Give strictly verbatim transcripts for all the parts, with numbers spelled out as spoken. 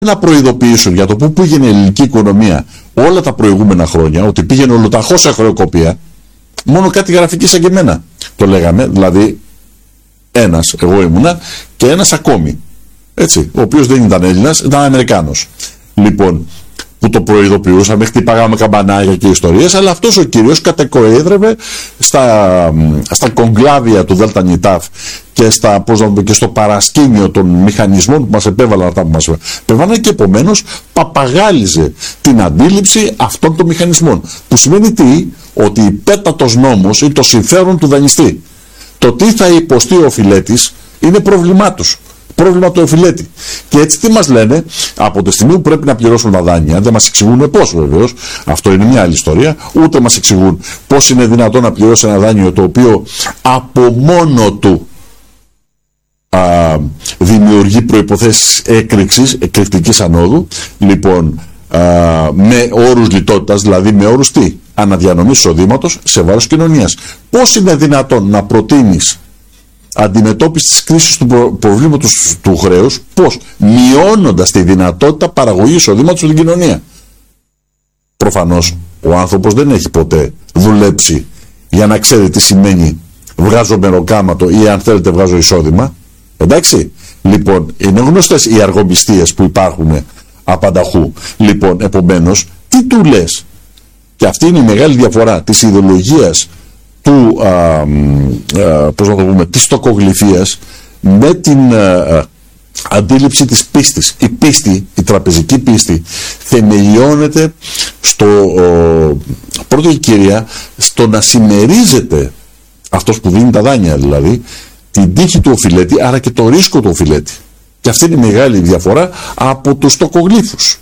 να προειδοποιήσουν για το πού πήγαινε η ελληνική οικονομία όλα τα προηγούμενα χρόνια, ότι πήγαινε ολοταχώς σε χρεοκοπία, μόνο κάτι γραφική σαν και εμένα το λέγαμε, δηλαδή ένας, εγώ ήμουνα, και ένας ακόμη, έτσι, ο οποίος δεν ήταν Έλληνας, ήταν Αμερικάνος. Λοιπόν, που το προειδοποιούσαμε, χτυπάγαμε καμπανάκια και ιστορίες, αλλά αυτός ο κύριος κατεκοέδρευε στα, στα κογκλάβια του Δέλτα Νιτάφ και, στα, πώς να πω, και στο παρασκήνιο των μηχανισμών που μας επέβαλαν αυτά που μας επέβαλαν, και επομένως παπαγάλιζε την αντίληψη αυτών των μηχανισμών. Που σημαίνει τι? Ότι υπέτατος νόμος ή το συμφέρον του δανειστή. Το τι θα υποστεί ο οφειλέτης είναι πρόβλημά τους. Πρόβλημα του οφειλέτη. Και έτσι τι μας λένε? Από τη στιγμή που πρέπει να πληρώσουν τα δάνεια, δεν μας εξηγούν πώς βεβαίως, αυτό είναι μια άλλη ιστορία, ούτε μας εξηγούν πώς είναι δυνατόν να πληρώσει ένα δάνειο το οποίο από μόνο του α, δημιουργεί προϋποθέσεις έκρηξης, εκρηκτικής ανόδου, λοιπόν, α, με όρους λιτότητας, δηλαδή με όρους τι? Αναδιανομής εισοδήματος σε βάρος κοινωνίας. Πώς είναι δυνατόν να προτείνεις αντιμετώπιση της κρίσης του προ... προβλήματος του χρέους, πώς? Μειώνοντας τη δυνατότητα παραγωγής εισοδήματος στην κοινωνία. Προφανώς ο άνθρωπος δεν έχει ποτέ δουλέψει για να ξέρει τι σημαίνει βγάζω μεροκάματο ή, αν θέλετε, βγάζω εισόδημα. Εντάξει, λοιπόν, είναι γνωστές οι αργομιστίες που υπάρχουν απανταχού. Λοιπόν, επομένως, τι του λες? Και αυτή είναι η μεγάλη διαφορά της ιδεολογίας του, α, α, πώς να το πούμε, της τοκογλυφίας με την α, αντίληψη της πίστης. Η πίστη, η τραπεζική πίστη, θεμελιώνεται στο ο, πρώτο και κύρια στο να συμμερίζεται αυτός που δίνει τα δάνεια, δηλαδή την τύχη του οφειλέτη, άρα και το ρίσκο του οφειλέτη. Και αυτή είναι η μεγάλη διαφορά από τους τοκογλύφους,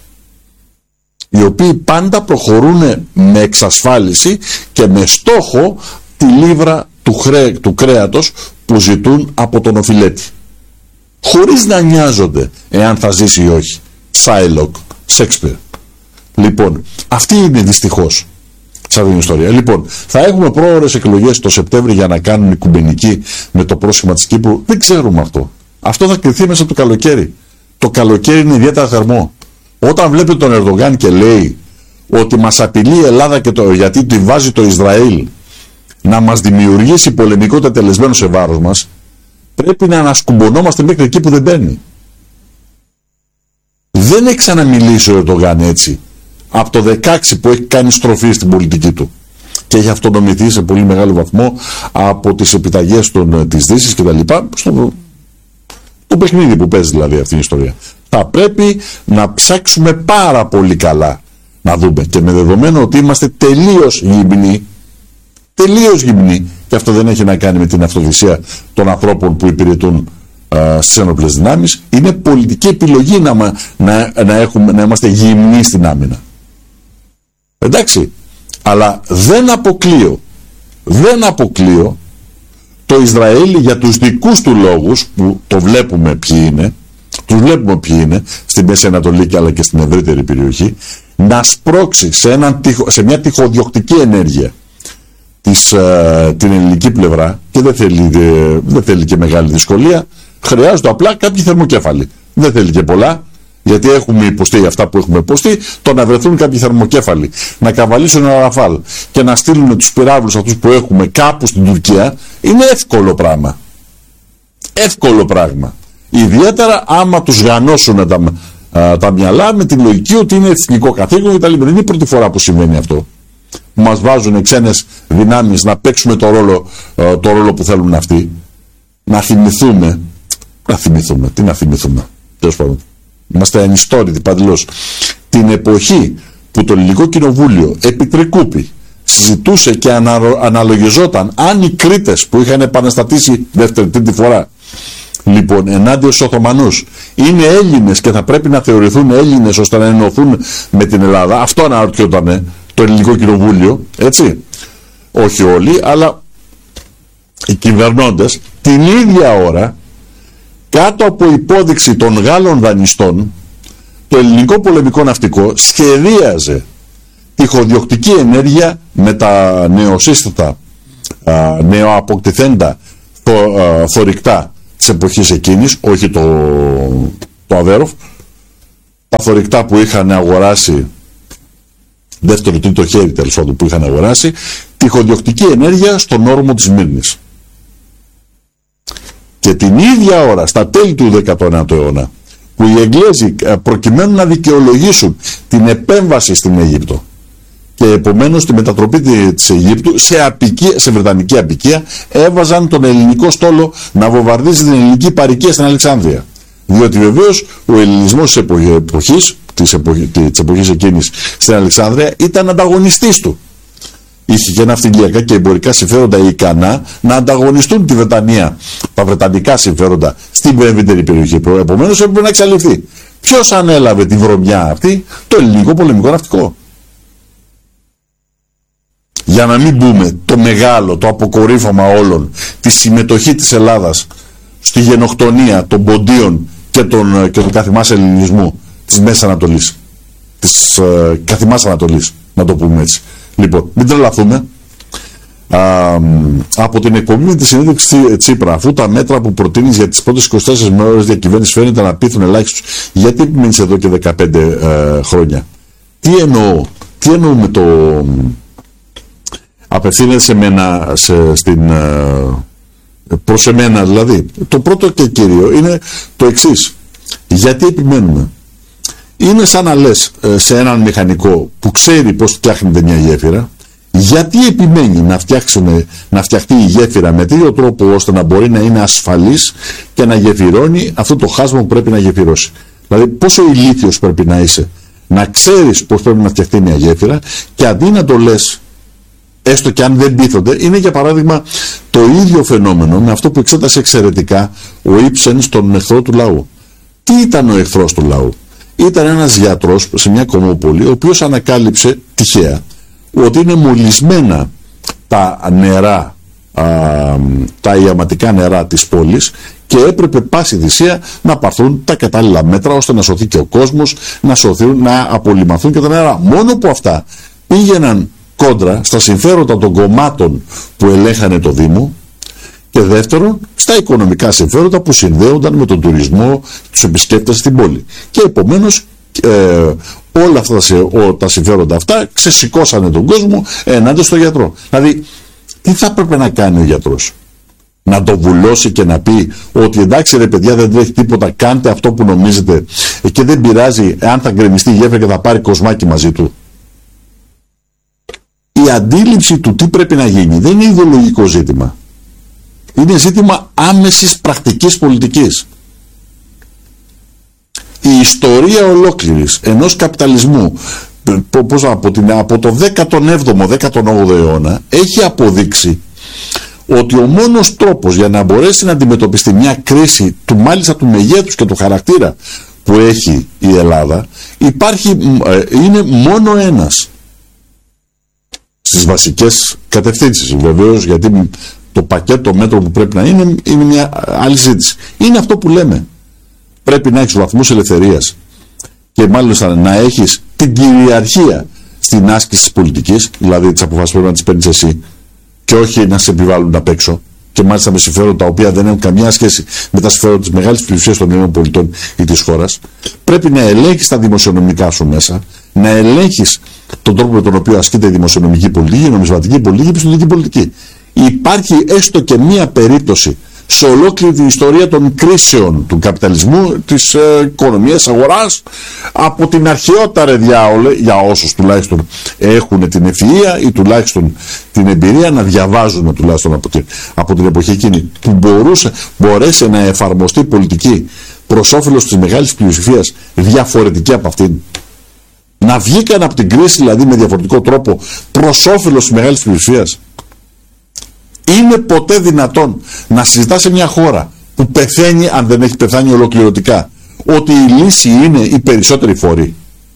οι οποίοι πάντα προχωρούν με εξασφάλιση και με στόχο τη λίβρα του, χρέ, του κρέατος που ζητούν από τον οφειλέτη, χωρίς να νοιάζονται εάν θα ζήσει ή όχι. Σάιλοκ, Σέξπιρ. Λοιπόν, αυτή είναι δυστυχώς σε αυτήν την ιστορία. Λοιπόν, θα έχουμε πρόωρες εκλογές το Σεπτέμβρη για να κάνουν οι κουμπενικοί με το πρόσχημα της Κύπρου. Δεν ξέρουμε αυτό. Αυτό θα κρυθεί μέσα από το καλοκαίρι. Το καλοκαίρι είναι ιδιαίτερα θερμό. Όταν βλέπει τον Ερντογάν και λέει ότι μας απειλεί η Ελλάδα και το, γιατί τη βάζει το Ισραήλ να μας δημιουργήσει πολεμικό τετελεσμένο σε βάρος μας, πρέπει να ανασκουμπωνόμαστε μέχρι εκεί που δεν μπαίνει. Δεν έχει ξαναμιλήσει ο Ερντογάν έτσι από το δεκαέξι που έχει κάνει στροφή στην πολιτική του και έχει αυτονομηθεί σε πολύ μεγάλο βαθμό από τις επιταγές των, της Δύσης και τα λοιπά, στο το παιχνίδι που παίζει δηλαδή αυτή η ιστορία. Θα πρέπει να ψάξουμε πάρα πολύ καλά να δούμε, και με δεδομένο ότι είμαστε τελείως γυμνοί, τελείως γυμνοί, και αυτό δεν έχει να κάνει με την αυτοθυσία των ανθρώπων που υπηρετούν α, στις ένοπλες δυνάμεις, είναι πολιτική επιλογή να, να, να, έχουμε, να είμαστε γυμνοί στην άμυνα. Εντάξει, αλλά δεν αποκλείω, δεν αποκλείω το Ισραήλ για τους δικούς του λόγους, που το βλέπουμε ποιοι είναι, τους βλέπουμε ποιοι είναι στη Μέση Ανατολή αλλά και στην ευρύτερη περιοχή, να σπρώξει σε, έναν, σε μια τυχοδιοκτική ενέργεια της, ε, την ελληνική πλευρά, και δεν θέλει, ε, δεν θέλει και μεγάλη δυσκολία, χρειάζονται απλά κάποιοι θερμοκέφαλοι. Δεν θέλει και πολλά, γιατί έχουμε υποστεί αυτά που έχουμε υποστεί, το να βρεθούν κάποιοι θερμοκέφαλοι, να καβαλήσουν ένα ραφάλ και να στείλουν τους πυράβλους αυτούς που έχουμε κάπου στην Τουρκία, είναι εύκολο πράγμα. Εύκολο πράγμα. Ιδιαίτερα άμα τους γανώσουν τα, α, τα μυαλά με την λογική ότι είναι εθνικό καθήκον κτλ. Δεν είναι η πρώτη φορά που συμβαίνει αυτό. Μας βάζουν ξένες δυνάμεις να παίξουμε το ρόλο, α, το ρόλο που θέλουν αυτοί. Να θυμηθούμε. Να θυμηθούμε. Τι να θυμηθούμε. Τέλος πάντων. Είμαστε ανιστόρητοι παντελώς. Την εποχή που το Ελληνικό Κοινοβούλιο επί Τρικούπη συζητούσε και ανα, αναλογιζόταν αν οι Κρήτες που είχαν επαναστατήσει δεύτερη τρίτη φορά, λοιπόν, ενάντια στους Οθωμανούς, είναι Έλληνες και θα πρέπει να θεωρηθούν Έλληνες ώστε να ενωθούν με την Ελλάδα. Αυτό αναρωτιόταν το Ελληνικό Κοινοβούλιο, έτσι. Όχι όλοι, αλλά οι κυβερνώντες την ίδια ώρα, κάτω από υπόδειξη των Γάλλων δανειστών, το ελληνικό πολεμικό ναυτικό σχεδίαζε τυχοδιοκτική ενέργεια με τα νεοσύστατα, νεοαποκτηθέντα θωρηκτά της εποχής εκείνης, όχι το, το Αβέροφ, τα θωρηκτά που είχαν αγοράσει, δεύτερο τρίτο χέρι τέλος πάντων που είχαν αγοράσει, τυχοδιοκτική ενέργεια στον όρμο της Μύρνης. Και την ίδια ώρα, στα τέλη του δεκαενάτου αιώνα, που οι Εγγλέζοι προκειμένου να δικαιολογήσουν την επέμβαση στην Αίγυπτο και επομένως τη μετατροπή της Αιγύπτου σε, απικία, σε βρετανική απικία, έβαζαν τον ελληνικό στόλο να βομβαρδίζει την ελληνική παροικία στην Αλεξάνδρεια. Διότι βεβαίως ο ελληνισμός της εποχής, της εποχής, της εποχής εκείνης στην Αλεξάνδρεια ήταν ανταγωνιστής του. Είχε και ναυτιλιακά και εμπορικά συμφέροντα ικανά να ανταγωνιστούν τη Βρετανία, τα βρετανικά συμφέροντα στην ευρύτερη περιοχή. Επομένως έπρεπε να εξαλειφθεί. Ποιος ανέλαβε τη βρωμιά αυτή? Το ελληνικό πολεμικό ναυτικό. Για να μην πούμε το μεγάλο, το αποκορύφωμα όλων, τη συμμετοχή της Ελλάδας στη γενοκτονία των ποντίων και των, και των καθημάς ελληνισμού της Μέσης Ανατολής. Της ε, καθημάς Ανατολής, να το πούμε έτσι. Λοιπόν, μην τρελαθούμε. Α, από την εκπομπή με τη συνέντευξη Τσίπρα, αφού τα μέτρα που προτείνεις για τις πρώτες είκοσι τέσσερις μέρες διακυβέρνηση φαίνεται να πείθουν ελάχιστους, γιατί επιμένεις εδώ και δεκαπέντε ε, χρόνια? Τι εννοώ, τι εννοώ με το απευθύνεται σε μένα, σε, στην, ε, προς εμένα δηλαδή? Το πρώτο και κύριο είναι το εξής. Γιατί επιμένουμε? Είναι σαν να λες σε έναν μηχανικό που ξέρει πώς φτιάχνεται μια γέφυρα, γιατί επιμένει να, να φτιαχτεί η γέφυρα με τέτοιο τρόπο ώστε να μπορεί να είναι ασφαλής και να γεφυρώνει αυτό το χάσμα που πρέπει να γεφυρώσει. Δηλαδή πόσο ηλίθιος πρέπει να είσαι να ξέρεις πώς πρέπει να φτιαχτεί μια γέφυρα, και αντί να το λες, έστω και αν δεν πείθονται, είναι για παράδειγμα το ίδιο φαινόμενο με αυτό που εξέτασε εξαιρετικά ο Ήψεν στον εχθρό του λαού. Τι ήταν ο εχθρός του λαού? Ήταν ένας γιατρός σε μια κομμόπολη, ο οποίος ανακάλυψε τυχαία ότι είναι μολυσμένα τα νερά, α, τα ιαματικά νερά της πόλης, και έπρεπε πάση θυσία να πάρθουν τα κατάλληλα μέτρα ώστε να σωθεί και ο κόσμος, να σωθούν, να απολυμαθούν και τα νερά. Μόνο που αυτά πήγαιναν κόντρα στα συμφέροντα των κομμάτων που ελέγχανε το Δήμο, και δεύτερον στα οικονομικά συμφέροντα που συνδέονταν με τον τουρισμό, τους επισκέπτες στην πόλη. Και επομένως ε, όλα αυτά τα συμφέροντα αυτά ξεσηκώσανε τον κόσμο ενάντια στον γιατρό. Δηλαδή τι θα έπρεπε να κάνει ο γιατρός? Να το βουλώσει και να πει ότι εντάξει ρε παιδιά, δεν τρέχει τίποτα, κάντε αυτό που νομίζετε και δεν πειράζει αν θα γκρεμιστεί η γέφυρα και θα πάρει κοσμάκι μαζί του? Η αντίληψη του τι πρέπει να γίνει δεν είναι ιδεολογικό ζήτημα. Είναι ζήτημα άμεσης πρακτικής πολιτικής. Η ιστορία ολόκληρης ενός καπιταλισμού πώς, από, την, από το δέκατο έβδομο δέκατο όγδοο αιώνα έχει αποδείξει ότι ο μόνος τρόπος για να μπορέσει να αντιμετωπιστεί μια κρίση του μάλιστα του μεγέθους και του χαρακτήρα που έχει η Ελλάδα υπάρχει, είναι μόνο ένας. Στις βασικές κατευθύνσεις βεβαίως, γιατί το πακέτο μέτρων που πρέπει να είναι είναι μια άλλη ζήτηση. Είναι αυτό που λέμε. Πρέπει να έχεις βαθμούς ελευθερίας και μάλιστα να έχεις την κυριαρχία στην άσκηση της πολιτικής, δηλαδή τις αποφάσεις πρέπει να τις παίρνεις εσύ και όχι να σε επιβάλλουν απ' έξω, και μάλιστα με συμφέροντα τα οποία δεν έχουν καμιά σχέση με τα συμφέροντα της μεγάλης πλειοψηφίας των Ελλήνων πολιτών ή της χώρας. Πρέπει να ελέγχεις τα δημοσιονομικά σου μέσα, να ελέγχεις τον τρόπο με τον οποίο ασκείται η δημοσιονομική πολιτική, η νομισματική πολιτική, η πιστωτική πολιτική. Υπάρχει έστω και μία περίπτωση σε ολόκληρη την ιστορία των κρίσεων του καπιταλισμού, της ε, οικονομίας αγοράς, από την αρχαιότητα ρε διάολε, για όσους τουλάχιστον έχουν την ευφυΐα ή τουλάχιστον την εμπειρία να διαβάζουν τουλάχιστον από την, από την εποχή εκείνη, που μπορούσε, μπορέσει να εφαρμοστεί πολιτική προς όφελος της μεγάλης πλειοψηφίας διαφορετική από αυτήν. Να βγήκαν από την κρίση δηλαδή με διαφορετικό τρόπο προς όφελος της μεγάλης πλειοψηφίας. Είναι ποτέ δυνατόν να συζητά σε μια χώρα που πεθαίνει, αν δεν έχει πεθάνει ολοκληρωτικά, ότι η λύση είναι οι περισσότεροι φόροι?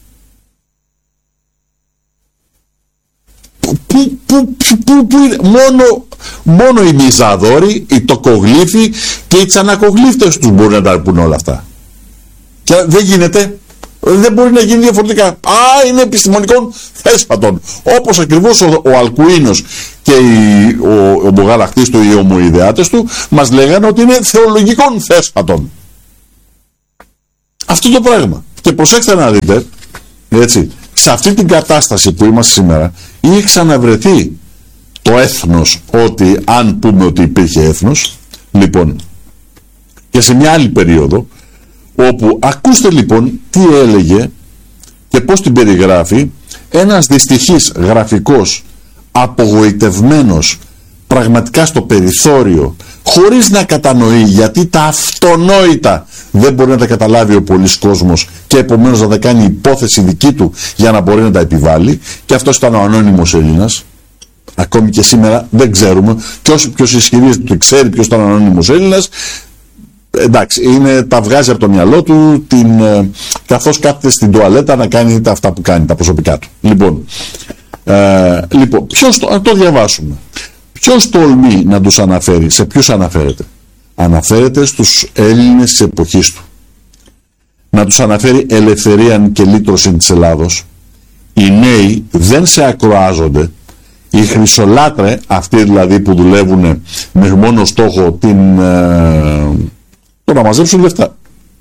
Που, που, που, που, που είναι? Μόνο, μόνο οι μιζαδόροι, οι τοκογλύφοι και οι τσανακογλύφτες τους μπορούν να τα πούν όλα αυτά. Και δεν γίνεται. Δεν μπορεί να γίνει διαφορετικά. Α, είναι επιστημονικών θέσπατων. Όπως ακριβώς ο, ο Αλκουίνος και οι, ο, ο Μπογαλαχτής του, οι ομοειδεάτες του, μας λέγανε ότι είναι θεολογικών θέσπατων. Αυτό το πράγμα. Και προσέξτε να δείτε, έτσι, σε αυτή την κατάσταση που είμαστε σήμερα, είχε ξαναβρεθεί το έθνος, ότι αν πούμε ότι υπήρχε έθνος, λοιπόν, και σε μια άλλη περίοδο, όπου ακούστε λοιπόν τι έλεγε και πώς την περιγράφει ένας δυστυχής γραφικός, απογοητευμένος, πραγματικά στο περιθώριο, χωρίς να κατανοεί, γιατί τα αυτονόητα δεν μπορεί να τα καταλάβει ο πολλής κόσμος και επομένως να τα κάνει υπόθεση δική του για να μπορεί να τα επιβάλλει. Και αυτός ήταν ο ανώνυμος Έλληνας. Ακόμη και σήμερα δεν ξέρουμε. Και όσοι ποιος ισχυρίζεται ότι ξέρει ποιος ήταν ο ανώνυμος Έλληνας, εντάξει, είναι, τα βγάζει από το μυαλό του, την, ε, καθώς κάθεται στην τουαλέτα να κάνει τα αυτά που κάνει, τα προσωπικά του. Λοιπόν, ε, λοιπόν ποιος το, να το διαβάσουμε. Ποιος τολμεί να τους αναφέρει, σε ποιους αναφέρεται? Αναφέρεται στους Έλληνες της εποχής του. Να τους αναφέρει ελευθερίαν και λύτρωση της Ελλάδος. Οι νέοι δεν σε ακροάζονται. Οι χρυσολάτρε, αυτοί δηλαδή που δουλεύουν με μόνο στόχο την, ε, το να μαζέψουν λεφτά,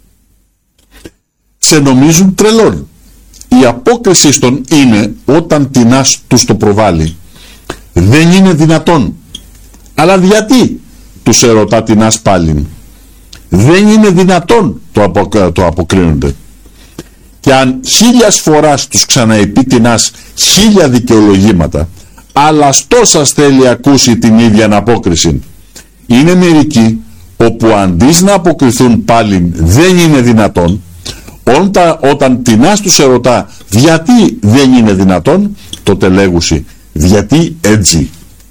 σε νομίζουν τρελών. Η απόκριση στον είναι, όταν τεινάς τους το προβάλλει, δεν είναι δυνατόν. Αλλά γιατί, τους ερωτά τεινάς πάλιν? Δεν είναι δυνατόν, το, απο, το αποκρίνονται. Και αν χίλιας φοράς τους ξαναεπεί τεινάς χίλια δικαιολογήματα, αλλά στόσας θέλει ακούσει την ίδια απόκριση. Είναι μερικοί όπου αντί να αποκριθούν πάλιν δεν είναι δυνατόν, όταν, όταν τεινάς τους ερωτά γιατί δεν είναι δυνατόν, τότε λέγουσι γιατί έτσι.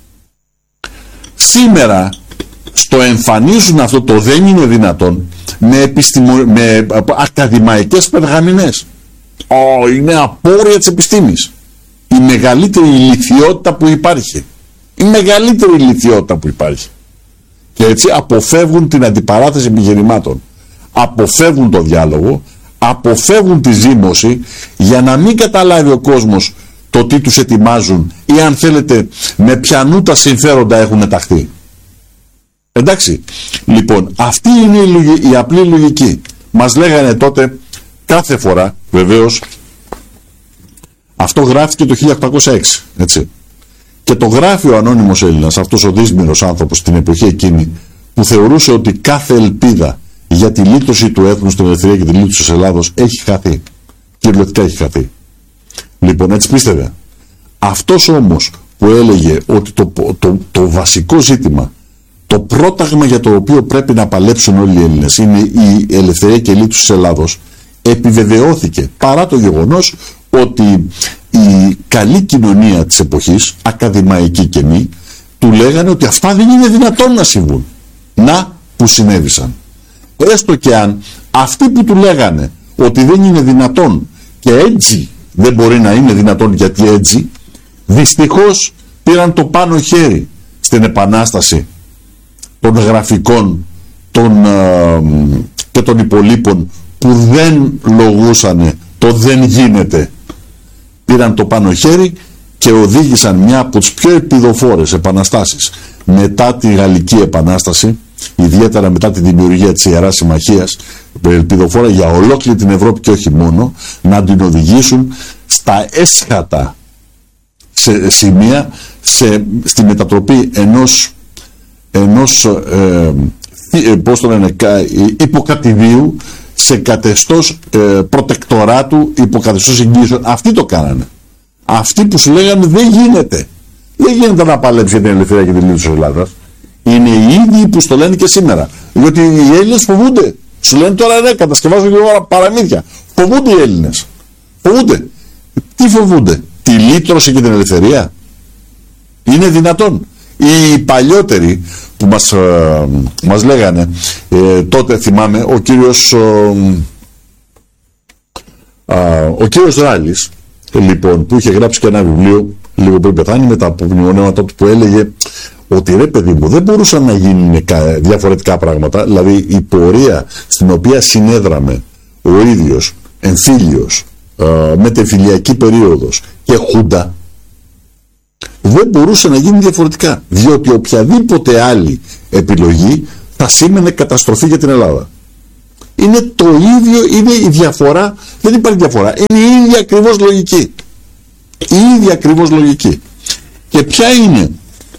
Σήμερα στο εμφανίζουν αυτό το δεν είναι δυνατόν με, επιστημο... με ακαδημαϊκές περγαμηνές. Ω, είναι απόρρια της επιστήμης. Η μεγαλύτερη ηλιθιότητα που υπάρχει. Η μεγαλύτερη ηλιθιότητα που υπάρχει. Και έτσι αποφεύγουν την αντιπαράθεση επιχειρημάτων. Αποφεύγουν το διάλογο, αποφεύγουν τη ζήμωση, για να μην καταλάβει ο κόσμος το τι τους ετοιμάζουν ή, αν θέλετε, με ποιανού τα συμφέροντα έχουν ταχθεί. Εντάξει, λοιπόν, αυτή είναι η, λογική, η απλή λογική. Μας λέγανε τότε κάθε φορά, βεβαίως, αυτό γράφτηκε το χίλια οκτακόσια έξι, έτσι. Και το γράφει ο ανώνυμος Έλληνας, αυτός ο δύσμηρος άνθρωπος στην εποχή εκείνη, που θεωρούσε ότι κάθε ελπίδα για τη λύτρωση του έθνους, την ελευθερία και τη λύτρωση της Ελλάδος έχει χαθεί. Κυριολεκτικά έχει χαθεί. Λοιπόν, έτσι πίστευε. Αυτός όμως που έλεγε ότι το, το, το, το βασικό ζήτημα, το πρόταγμα για το οποίο πρέπει να παλέψουν όλοι οι Έλληνες, είναι η ελευθερία και η λύτρωση της Ελλάδος, επιβεβαιώθηκε παρά το γεγονός ότι η καλή κοινωνία της εποχής, ακαδημαϊκή και μη, του λέγανε ότι αυτά δεν είναι δυνατόν να συμβούν. Να που συνέβησαν. Έστω και αν αυτοί που του λέγανε ότι δεν είναι δυνατόν και έτσι δεν μπορεί να είναι δυνατόν γιατί έτσι, δυστυχώς πήραν το πάνω χέρι στην επανάσταση των γραφικών των, ε, και των υπολείπων που δεν λογούσανε το δεν γίνεται. Πήραν το πάνω χέρι και οδήγησαν μια από τις πιο επιδοφόρες επαναστάσεις μετά τη Γαλλική Επανάσταση, ιδιαίτερα μετά τη δημιουργία της Ιεράς Συμμαχίας, ελπιδοφόρα για ολόκληρη την Ευρώπη και όχι μόνο, να την οδηγήσουν στα έσχατα σε σημεία, σε, στη μετατροπή ενός, ενός ε, ε, πώς το λένε, υποκατηδίου σε κατεστώς ε, προτεκτοράτου, υποκαθεστώς εγγύησεων. Αυτοί το κάνανε. Αυτοί που σου λέγανε δεν γίνεται. Δεν γίνεται να παλέψει την ελευθερία και την λύτρωση της Ελλάδας. Είναι οι ίδιοι που στο λένε και σήμερα. Διότι οι Έλληνες φοβούνται. Σου λένε τώρα ναι, κατασκευάζουν και ώρα παραμύθια. Φοβούνται οι Έλληνες. Φοβούνται. Τι φοβούνται? Τη λύτρωση και την ελευθερία? Είναι δυνατόν? Οι παλιότεροι που μας, ε, μας λέγανε ε, τότε, θυμάμαι, ο κύριος ο, α, ο κύριος Ράλης, λοιπόν, που είχε γράψει και ένα βιβλίο λίγο πριν πεθάνει, με τα μνημονέματα του, που έλεγε ότι ρε παιδί μου, δεν μπορούσαν να γίνουν διαφορετικά πράγματα. Δηλαδή η πορεία στην οποία συνέδραμε ο ίδιος εμφύλιος, ε, μετεφυλιακή περίοδος και χούντα, δεν μπορούσε να γίνει διαφορετικά, διότι οποιαδήποτε άλλη επιλογή θα σήμαινε καταστροφή για την Ελλάδα. Είναι το ίδιο, είναι η διαφορά, δεν υπάρχει διαφορά, είναι η ίδια ακριβώς λογική. Η ίδια ακριβώς λογική. Και ποια είναι,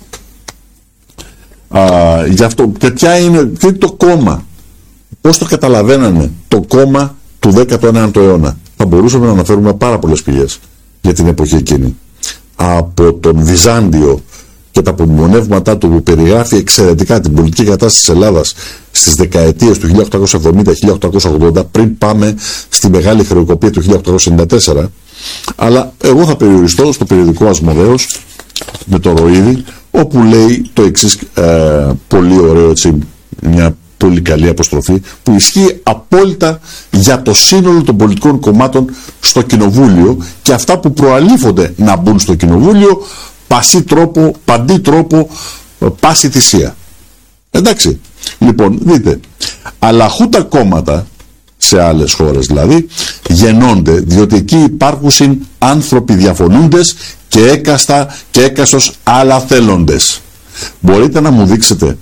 α, γι' αυτό, και ποια είναι, ποιο είναι το κόμμα, πώς το καταλαβαίνανε το κόμμα του δέκατου ένατου αιώνα. Θα μπορούσαμε να αναφέρουμε πάρα πολλές πηγές για την εποχή εκείνη. Από τον Βυζάντιο και τα απομνημονεύματά του που περιγράφει εξαιρετικά την πολιτική κατάσταση της Ελλάδας στις δεκαετίες του χίλια οκτακόσια εβδομήντα με χίλια οκτακόσια ογδόντα, πριν πάμε στη μεγάλη χρεοκοπία του χίλια οκτακόσια ενενήντα τέσσερα. Αλλά εγώ θα περιοριστώ στο περιοδικό Ασμοδέος με το Ροίδη, όπου λέει το εξής ε, πολύ ωραίο, έτσι, μια πολύ καλή αποστροφή που ισχύει απόλυτα για το σύνολο των πολιτικών κομμάτων στο κοινοβούλιο και αυτά που προαλήφονται να μπουν στο κοινοβούλιο πασί τρόπο, παντή τρόπο, πάση θυσία. Εντάξει, λοιπόν, δείτε, αλλαχού τα κόμματα σε άλλες χώρες δηλαδή γεννώνται διότι εκεί υπάρχουν άνθρωποι διαφωνούντες και έκαστα και έκαστος άλλα θέλοντες. Μπορείτε να μου δείξετε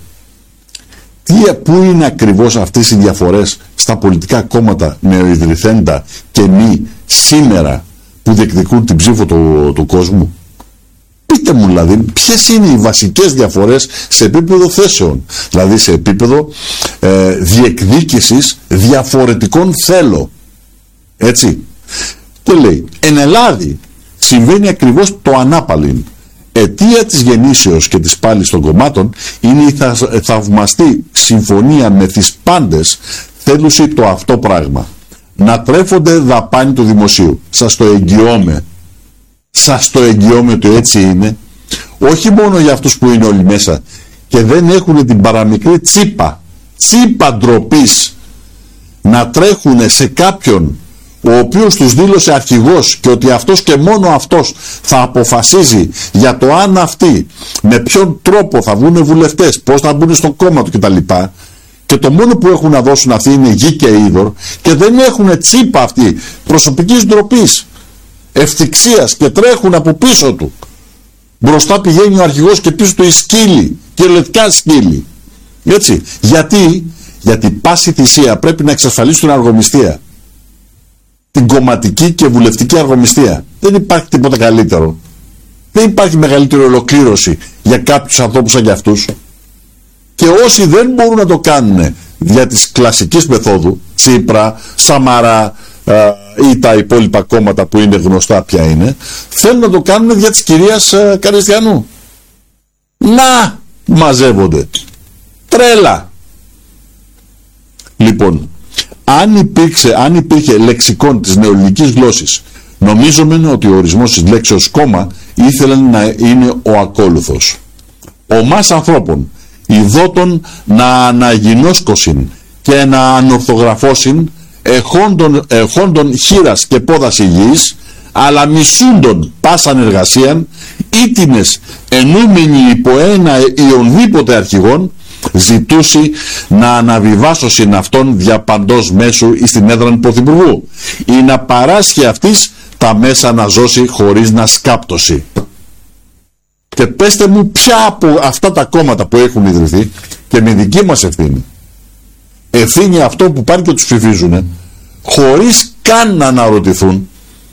τι, πού είναι ακριβώς αυτές οι διαφορές στα πολιτικά κόμματα νεοειδρυθέντα και μη σήμερα που διεκδικούν την ψήφο του, του κόσμου? Πείτε μου δηλαδή ποιες είναι οι βασικές διαφορές σε επίπεδο θέσεων, δηλαδή σε επίπεδο ε, διεκδίκησης διαφορετικών θέλω. Έτσι. Και λέει, εν Ελλάδη συμβαίνει ακριβώς το ανάπαλιν. Αιτία της γεννήσεως και της πάλης των κομμάτων είναι η θα, θαυμαστή συμφωνία με τις πάντες θέλουση το αυτό πράγμα. Να τρέφονται δαπάνη του δημοσίου. Σας το εγγυώμαι. Σας το εγγυώμαι ότι έτσι είναι. Όχι μόνο για αυτούς που είναι όλοι μέσα και δεν έχουν την παραμικρή τσίπα, τσίπα ντροπής να τρέχουν σε κάποιον ο οποίος τους δήλωσε αρχηγός και ότι αυτός και μόνο αυτός θα αποφασίζει για το αν αυτοί με ποιον τρόπο θα βγουν βουλευτές, πώς θα μπουν στο κόμμα του κτλ. Και το μόνο που έχουν να δώσουν αυτοί είναι γη και είδωρ και δεν έχουν τσίπα αυτοί προσωπικής ντροπής, ευτυχίας και τρέχουν από πίσω του. Μπροστά πηγαίνει ο αρχηγός και πίσω του η σκύλη, κυριολεκτικά σκύλη. Έτσι. Γιατί, γιατί πάση θυσία πρέπει να εξασφαλίσει την αργομιστία. Την κομματική και βουλευτική αργομιστία. Δεν υπάρχει τίποτα καλύτερο. Δεν υπάρχει μεγαλύτερη ολοκλήρωση για κάποιους ανθρώπους σαν για αυτούς. Και όσοι δεν μπορούν να το κάνουν για της κλασικής μεθόδου, Τσίπρα, Σαμαρά ε, ή τα υπόλοιπα κόμματα που είναι γνωστά ποια είναι, θέλουν να το κάνουν για της κυρίας ε, Καριστιανού. Να μαζεύονται. Τρέλα. Λοιπόν, αν, υπήρξε, αν υπήρχε λεξικόν της νεοελληνικής γλώσσης, νομίζομεν ότι ο ορισμός της λέξεως κόμμα ήθελε να είναι ο ακόλουθος. Ομάς ανθρώπων, ειδότων να αναγινώσκωσιν και να ανορθογραφώσιν, εχόντων, εχόντων χείρας και πόδας υγιής, αλλά μισούντων πάσαν εργασίαν, ήτινες ενούμενοι υπό ένα ιονδήποτε αρχηγόν, ζητούσι να αναβιβάσωσιν αυτόν δια παντός μέσου εις την έδραν πρωθυπουργού ή να παράσχει αυτής τα μέσα να ζώσει χωρίς να σκάπτωση. Και πέστε μου ποια από αυτά τα κόμματα που έχουν ιδρυθεί, και με δική μας ευθύνη, ευθύνη αυτό που πάνε και τους ψηφίζουν χωρίς καν να αναρωτηθούν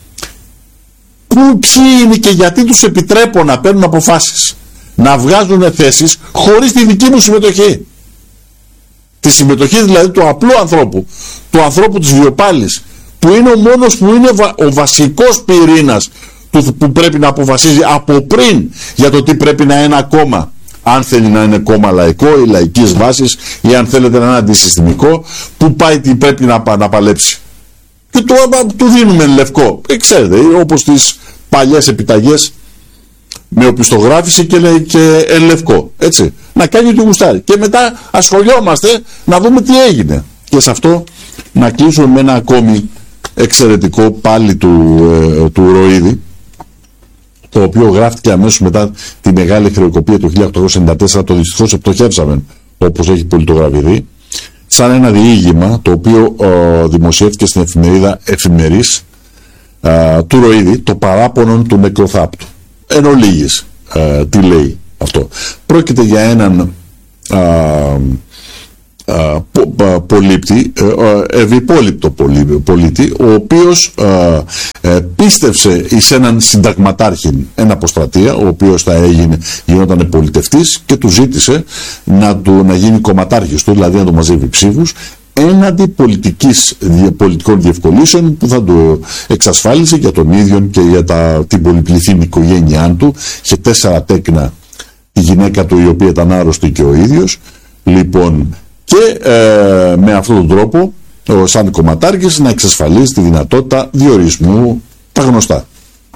πού, ποιοι είναι και γιατί τους επιτρέπω να παίρνουν αποφάσεις, να βγάζουν θέσεις χωρίς τη δική μου συμμετοχή. Τη συμμετοχή δηλαδή του απλού ανθρώπου, του ανθρώπου της βιοπάλης, που είναι ο μόνος που είναι ο βασικός πυρήνας του που πρέπει να αποφασίζει από πριν για το τι πρέπει να είναι ένα κόμμα. Αν θέλει να είναι κόμμα λαϊκό ή λαϊκής βάσης, ή αν θέλετε να είναι αντισυστημικό, που πάει τι πρέπει να, να παλέψει. Και το, του δίνουμε λευκό. Ε, ξέρετε, όπως τις παλιές επιταγές με οπισθογράφηση και, και εν λευκό. Έτσι. Να κάνει ό,τι γουστάρει. Και μετά ασχολιόμαστε να δούμε τι έγινε. Και σε αυτό να κλείσουμε με ένα ακόμη εξαιρετικό πάλι του, ε, του Ροίδη, το οποίο γράφτηκε αμέσως μετά τη μεγάλη χρεοκοπία του χίλια οκτακόσια ενενήντα τέσσερα, το δυστυχώς επτοχεύσαμε, όπως έχει πολιτογραφηθεί, σαν ένα διήγημα το οποίο ε, δημοσιεύτηκε στην εφημερίδα Εφημερής ε, του Ροίδη, το παράπονον του νεκροθάπτου. Εν ολίγης, ε, τι λέει αυτό. Πρόκειται για έναν ε, πολίτη, ευυπόληπτο πολίτη, ο οποίος πίστευσε εις έναν συνταγματάρχη, ένα αποστρατεία, ο οποίος θα έγινε, γινόταν πολιτευτής και του ζήτησε να, του, να γίνει κομματάρχης του, δηλαδή να του μαζεύει ψήφους, έναντι πολιτικής, πολιτικών διευκολύσεων που θα του εξασφάλισε για τον ίδιο και για τα, την πολυπληθή οικογένειά του. Είχε τέσσερα τέκνα, τη γυναίκα του η οποία ήταν άρρωστη και ο ίδιος. Λοιπόν, και ε, με αυτόν τον τρόπο, ο, σαν κομματάρχης, να εξασφαλίσει τη δυνατότητα διορισμού, τα γνωστά.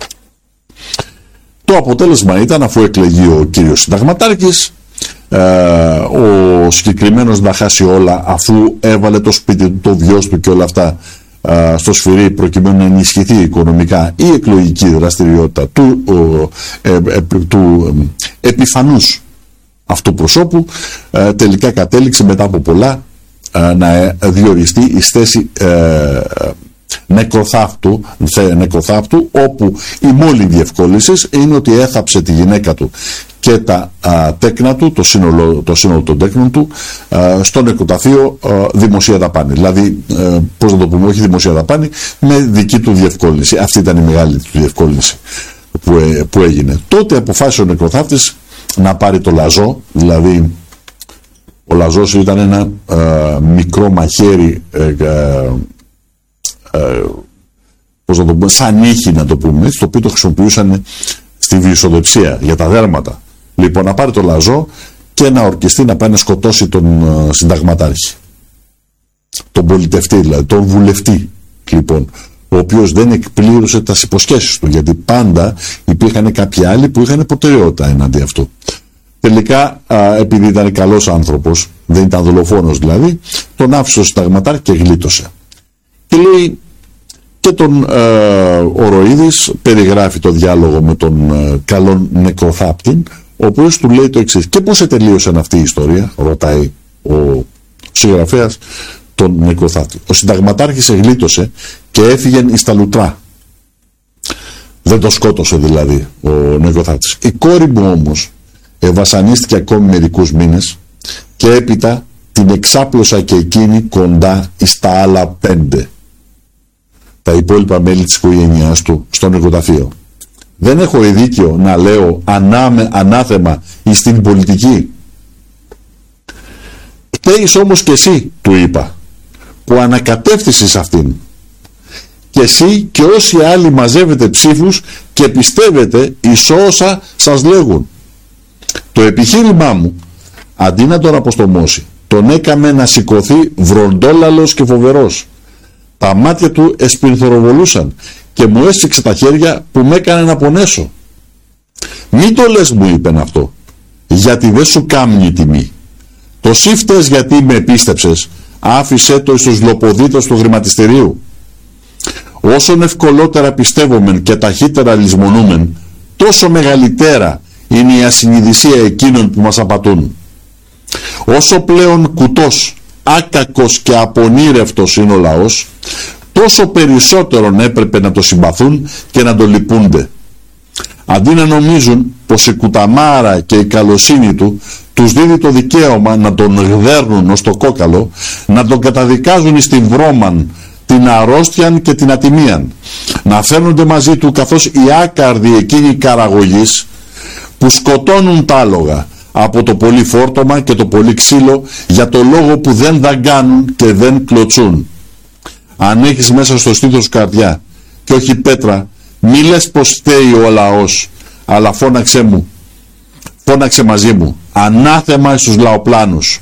Το αποτέλεσμα ήταν, αφού εκλεγεί ο κύριος συνταγματάρχης, ε, ο συγκεκριμένος να χάσει όλα, αφού έβαλε το σπίτι του, το βιός του και όλα αυτά ε, στο σφυρί, προκειμένου να ενισχυθεί οικονομικά η εκλογική δραστηριότητα του, ο, ε, ε, του ε, επιφανούς αυτού προσώπου, ε, τελικά κατέληξε μετά από πολλά ε, να διοριστεί εις θέση ε, νεκροθάπτου, νεκροθάπτου, όπου η μόνη διευκόλυνση είναι ότι έθαψε τη γυναίκα του και τα α, τέκνα του, το σύνολο, το σύνολο των τέκνων του, α, στο νεκροταφείο α, δημοσία δαπάνη. Δηλαδή, α, πώς να το πούμε, όχι δημοσία δαπάνη, με δική του διευκόλυνση. Αυτή ήταν η μεγάλη του διευκόλυνση που, ε, που έγινε. Τότε αποφάσισε ο νεκροθάπτης να πάρει το λαζό, δηλαδή ο λαζός ήταν ένα α, μικρό μαχαίρι, ε, ε, ε, πώς να το πούμε, σαν ήχη να το πούμε, το οποίο το χρησιμοποιούσαν στη βυσοδοψία για τα δέρματα. Λοιπόν, να πάρει το λαζό και να ορκιστεί να πάει να σκοτώσει τον uh, συνταγματάρχη, τον πολιτευτή δηλαδή, τον βουλευτή, λοιπόν, ο οποίος δεν εκπλήρωσε τις υποσχέσεις του, γιατί πάντα υπήρχαν κάποιοι άλλοι που είχαν προτεραιότητα εναντί αυτού. Τελικά, α, επειδή ήταν καλός άνθρωπος, δεν ήταν δολοφόνος δηλαδή, τον άφησε ο συνταγματάρχη και γλίτωσε. Και λέει, και τον ε, Ροίδης περιγράφει το διάλογο με τον ε, καλόν νεκροθάπτη, ο οποίος του λέει το εξής: και πώς ετελείωσε αυτή η ιστορία, ρωτάει ο συγγραφέας τον νεκροθάπτη. Ο συνταγματάρχης εγλίτωσε και έφυγε εις τα λουτρά. Δεν το σκότωσε δηλαδή ο νεκροθάπτης. Η κόρη μου όμως ευασανίστηκε ακόμη μερικούς μήνες και έπειτα την εξάπλωσα και εκείνη κοντά εις τα άλλα πέντε, τα υπόλοιπα μέλη της οικογένειάς του, στο νεκροταφείο. Δεν έχω δίκαιο να λέω ανάμε, ανάθεμα εις την πολιτική. Φταίεις όμως και εσύ, του είπα, που ανακατεύθυσες αυτήν. Και εσύ και όσοι άλλοι μαζεύετε ψήφους και πιστεύετε εις όσα σας λέγουν. Το επιχείρημά μου, αντί να τον αποστομώσει, τον έκαμε να σηκωθεί βροντόλαλος και φοβερός. Τα μάτια του εσπινθωροβολούσαν και μου έσφιξε τα χέρια που με έκανε να πονέσω. Μη το λες, μου είπεν αυτό, γιατί δεν σου κάμνει τιμή. Το σύφτες γιατί με επίστεψες, άφησέ το στους λοποδίτες του χρηματιστηρίου. Όσον ευκολότερα πιστεύομεν και ταχύτερα λησμονούμεν, τόσο μεγαλύτερα είναι η ασυνειδησία εκείνων που μας απατούν. Όσο πλέον κουτός, άκακος και απονήρευτος είναι ο λαός, τόσο περισσότερον έπρεπε να το συμπαθούν και να το λυπούνται. Αντί να νομίζουν πως η κουταμάρα και η καλοσύνη του τους δίδει το δικαίωμα να τον γδέρνουν ως το κόκαλο, να τον καταδικάζουν στην βρώμαν, την αρρώστιαν και την ατιμίαν, να φέρνονται μαζί του καθώς οι άκαρδοι εκείνοι καραγωγείς που σκοτώνουν τα άλογα από το πολύ φόρτωμα και το πολύ ξύλο για το λόγο που δεν δαγκάνουν και δεν κλωτσούν. Αν έχεις μέσα στο στήθος καρδιά και όχι πέτρα, μη λες πως φταίει ο λαός, αλλά φώναξε μου, φώναξε μαζί μου, ανάθεμα στους λαοπλάνους.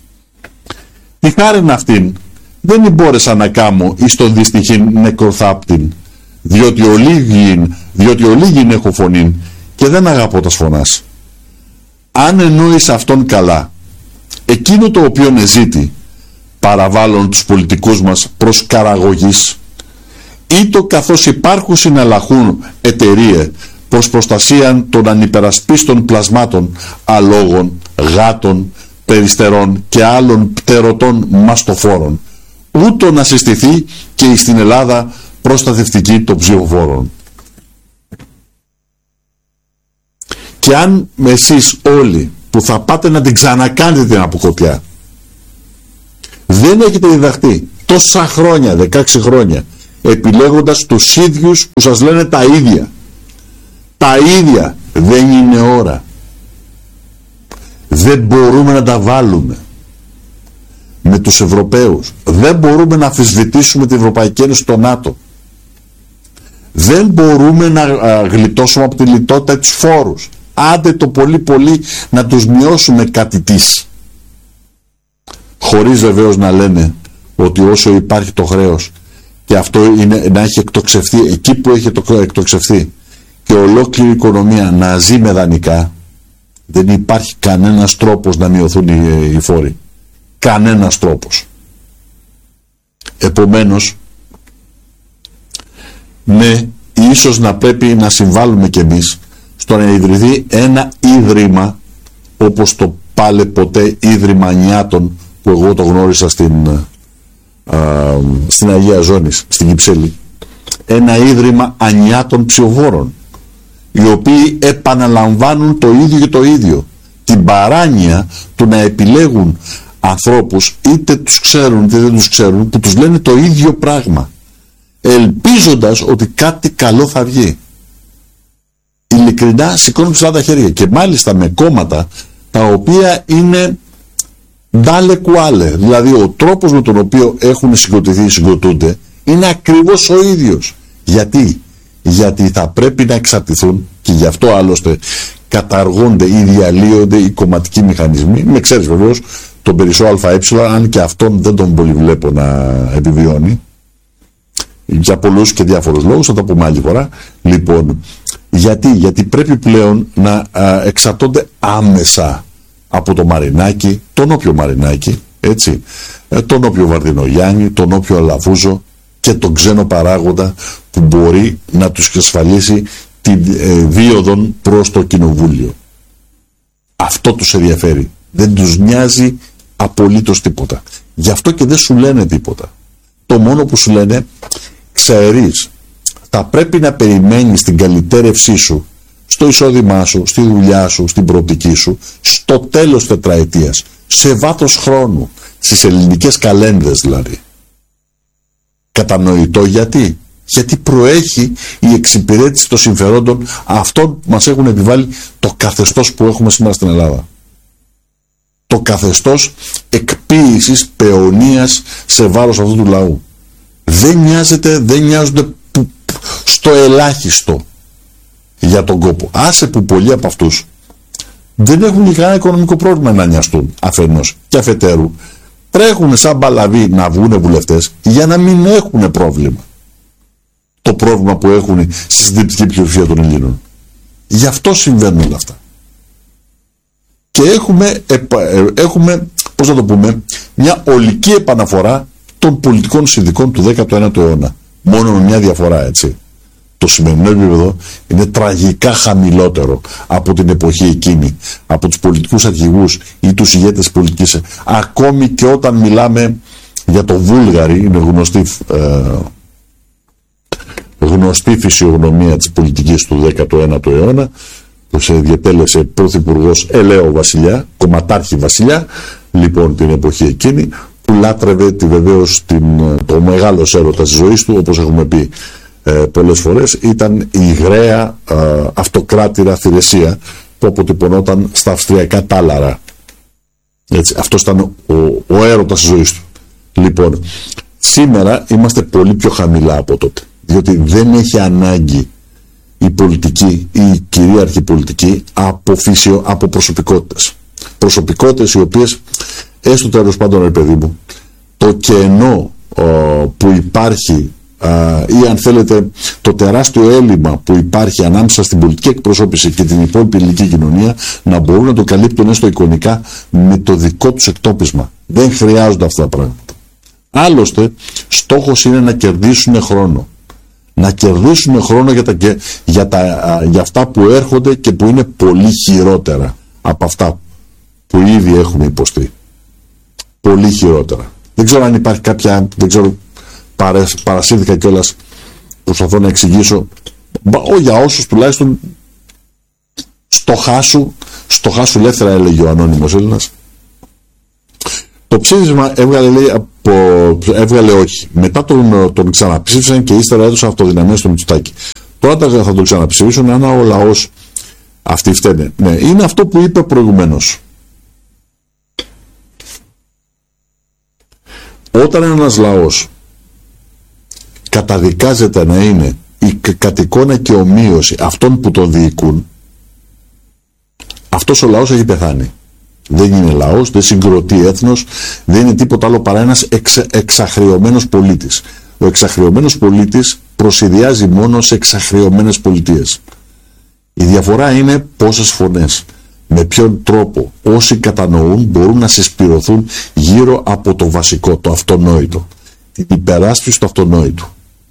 Τι χάριν αυτήν δεν μπόρεσα να κάμω εις τον δυστυχήν νεκροθάπτην, διότι ολίγην, διότι ολίγην έχω φωνήν και δεν αγαπώ τα σφωνάς. Αν εννοείς αυτόν καλά, εκείνο το οποίο εζήτη, παραβάλλον τους πολιτικούς μας προς καραγωγής, ή το καθώς υπάρχουν συναλλαχούν εταιρείε προς προστασία των ανυπερασπίστων πλασμάτων, αλόγων, γάτων, περιστερών και άλλων πτερωτών μαστοφόρων, ούτω να συστηθεί και στην Ελλάδα προστατευτική των ψηφοφόρων. Και αν εσείς όλοι που θα πάτε να την ξανακάνετε την αποκοπιά, Δεν έχετε διδαχτεί τόσα χρόνια, δεκαέξι χρόνια, επιλέγοντας τους ίδιους που σας λένε τα ίδια. Τα ίδια. Δεν είναι ώρα. Δεν μπορούμε να τα βάλουμε με τους Ευρωπαίους. Δεν μπορούμε να αμφισβητήσουμε την Ευρωπαϊκή Ένωση στο ΝΑΤΟ. Δεν μπορούμε να α, γλιτώσουμε από τη λιτότητα τους φόρους. Άντε το πολύ πολύ να τους μειώσουμε κάτι της. Χωρίς βεβαίως να λένε ότι όσο υπάρχει το χρέος και αυτό είναι να έχει εκτοξευθεί εκεί που έχει το εκτοξευθεί και ολόκληρη η οικονομία να ζει με δανεικά, δεν υπάρχει κανένας τρόπος να μειωθούν οι, οι φόροι. Κανένας τρόπος. Επομένως, ναι, ίσως να πρέπει να συμβάλλουμε κι εμείς στο να ιδρυθεί ένα ίδρυμα όπως το πάλε ποτέ Ίδρυμα Νιάτων που εγώ το γνώρισα στην, α, στην Αγία Ζώνης, στην Κυψέλη. Ένα ίδρυμα ανιάτων ψηφοφόρων, οι οποίοι επαναλαμβάνουν το ίδιο και το ίδιο. Την παράνοια του να επιλέγουν ανθρώπους, είτε τους ξέρουν είτε δεν τους ξέρουν, που τους λένε το ίδιο πράγμα, ελπίζοντας ότι κάτι καλό θα βγει. Ειλικρινά σηκώνουν ψηλά τα χέρια, και μάλιστα με κόμματα τα οποία είναι ντάλε κουάλε, δηλαδή ο τρόπος με τον οποίο έχουν συγκροτηθεί ή συγκροτούνται είναι ακριβώς ο ίδιος. Γιατί? Γιατί θα πρέπει να εξαρτηθούν, και γι' αυτό άλλωστε καταργώνται ή διαλύονται οι κομματικοί μηχανισμοί, με ξέρεις βεβαίως τον Περισσό ΑΕ, αν και αυτόν δεν τον πολύ βλέπω να επιβιώνει για πολλούς και διάφορους λόγους, θα το πούμε άλλη φορά. Λοιπόν, γιατί, γιατί πρέπει πλέον να α, εξαρτώνται άμεσα από το Μαρινάκι, τον όποιο Μαρινάκι, έτσι, τον όποιο Βαρδινογιάννη, τον όποιο Αλαφούζο και τον ξένο παράγοντα που μπορεί να τους εξασφαλίσει τη ε, δίωδον προς το κοινοβούλιο. Αυτό τους ενδιαφέρει. Δεν τους νοιάζει απολύτως τίποτα. Γι' αυτό και δεν σου λένε τίποτα. Το μόνο που σου λένε, ξέρεις, θα πρέπει να περιμένεις την καλυτέρευσή σου στο εισόδημά σου, στη δουλειά σου, στην προοπτική σου, στο τέλος τετραετίας, σε βάθος χρόνου, στις ελληνικές καλένδες δηλαδή. Κατανοητό γιατί? Γιατί προέχει η εξυπηρέτηση των συμφερόντων αυτών που μας έχουν επιβάλει το καθεστώς που έχουμε σήμερα στην Ελλάδα. Το καθεστώς εκποίησης παιονίας σε βάρος αυτού του λαού. Δεν νοιάζεται, δεν νοιάζονται στο ελάχιστο για τον κόπο. Άσε που πολλοί από αυτούς δεν έχουν κανένα οικονομικό πρόβλημα να νοιαστούν αφενός, και αφετέρου τρέχουν σαν μπαλαβοί να βγουν βουλευτές για να μην έχουν πρόβλημα. Το πρόβλημα που έχουν στη συντριπτική πλειοψηφία των Ελλήνων. Γι' αυτό συμβαίνουν όλα αυτά. Και έχουμε, έχουμε, πώς να το πούμε, μια ολική επαναφορά των πολιτικών συνδικών του δέκατου ένατου αιώνα. Μόνο με μια διαφορά, έτσι. Το σημερινό επίπεδο είναι τραγικά χαμηλότερο από την εποχή εκείνη, από τους πολιτικούς αρχηγούς ή τους ηγέτες πολιτικής. Ακόμη και όταν μιλάμε για το Βούλγαρη, είναι γνωστή, ε, γνωστή φυσιογνωμία της πολιτικής του δέκατου ένατου αιώνα, που σε διετέλεσε πρωθυπουργός Ελαίο Βασιλιά, κομματάρχη Βασιλιά, λοιπόν την εποχή εκείνη, που λάτρευε τη, βεβαίως την, το μεγάλο έρωτα της ζωής του, όπως έχουμε πει ε, πολλές φορές, ήταν η γραία ε, αυτοκράτηρα Θηρεσία που αποτυπωνόταν στα αυστριακά τάλαρα. Έτσι, αυτός ήταν ο, ο έρωτας της ζωής του. Λοιπόν, σήμερα είμαστε πολύ πιο χαμηλά από τότε, διότι δεν έχει ανάγκη η πολιτική, η κυρίαρχη πολιτική από, φυσιο, από προσωπικότητες. Προσωπικότητες οι οποίες, έστω τέλος πάντων ρε παιδί μου, το κενό ο, που υπάρχει α, ή αν θέλετε το τεράστιο έλλειμμα που υπάρχει ανάμεσα στην πολιτική εκπροσώπηση και την υπόλοιπη ελληνική κοινωνία να μπορούν να το καλύπτουν έστω εικονικά με το δικό τους εκτόπισμα. Δεν χρειάζονται αυτά τα πράγματα. Άλλωστε στόχος είναι να κερδίσουν χρόνο. Να κερδίσουν χρόνο για, τα, για, τα, για αυτά που έρχονται και που είναι πολύ χειρότερα από αυτά που ήδη έχουν υποστεί. Πολύ χειρότερα. Δεν ξέρω αν υπάρχει κάποια, δεν ξέρω, παρασύρθηκα κιόλας, προσπαθώ να εξηγήσω, ό, για όσους τουλάχιστον στο χάσου, στο χάσου ελεύθερα έλεγε ο ανώνυμος Έλληνας, Το ψήφισμα έβγαλε, λέει, από, έβγαλε όχι. Μετά τον, τον ξαναψήφισαν και ύστερα έδωσαν αυτοδυναμία στο Μητσοτάκη. Τώρα θα τον ξαναψηφίσουν, αν ο λαός, αυτοί φταίνε. Ναι, είναι αυτό που είπε προηγουμένως. Όταν ένας λαός καταδικάζεται να είναι η κατ' εικόνα και ομοίωση αυτών που τον διοικούν, αυτός ο λαός έχει πεθάνει. Δεν είναι λαός, δεν συγκροτεί έθνος, δεν είναι τίποτα άλλο παρά ένας εξ, εξαχριωμένος πολίτης. Ο εξαχριωμένος πολίτης προσυδειάζει μόνο σε εξαχριωμένες πολιτείες. Η διαφορά είναι πόσες φωνές, με ποιον τρόπο όσοι κατανοούν μπορούν να συσπηρωθούν γύρω από το βασικό, το αυτονόητο, την υπεράσπιση του αυτονόητου.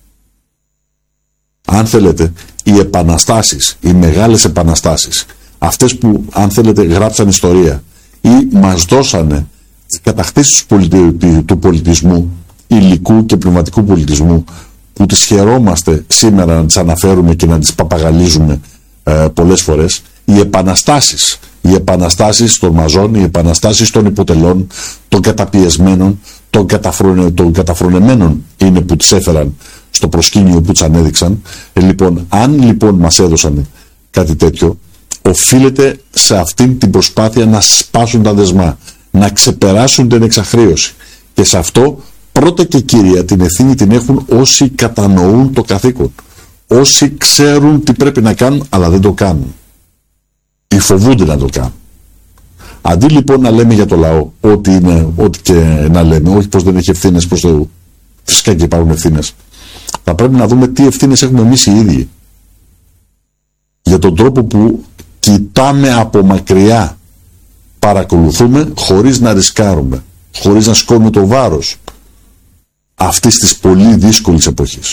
Αν θέλετε, οι επαναστάσεις, οι μεγάλες επαναστάσεις, αυτές που, αν θέλετε, γράψαν ιστορία ή μας δώσανε τις κατακτήσεις του πολιτισμού, υλικού και πνευματικού πολιτισμού, που τις χαιρόμαστε σήμερα να τις αναφέρουμε και να τις παπαγαλίζουμε ε, πολλές φορές, οι επαναστάσεις, οι επαναστάσεις των μαζών, οι επαναστάσεις των υποτελών, των καταπιεσμένων, των, καταφρονε, των καταφρονεμένων είναι που τις έφεραν στο προσκήνιο, που τις ανέδειξαν. Ε, λοιπόν, αν λοιπόν μας έδωσαν κάτι τέτοιο, οφείλεται σε αυτήν την προσπάθεια να σπάσουν τα δεσμά, να ξεπεράσουν την εξαχρίωση. Και σε αυτό πρώτα και κύρια την ευθύνη την έχουν όσοι κατανοούν το καθήκον, όσοι ξέρουν τι πρέπει να κάνουν αλλά δεν το κάνουν ή φοβούνται να το κάνουν. Αντί λοιπόν να λέμε για το λαό ό,τι είναι, ό,τι και να λέμε, όχι πως δεν έχει ευθύνες προς Θεού, φυσικά και υπάρχουν ευθύνες, θα πρέπει να δούμε τι ευθύνες έχουμε εμείς οι ίδιοι για τον τρόπο που κοιτάμε από μακριά, παρακολουθούμε χωρίς να ρισκάρουμε, χωρίς να σηκώνουμε το βάρος αυτής της πολύ δύσκολης εποχής,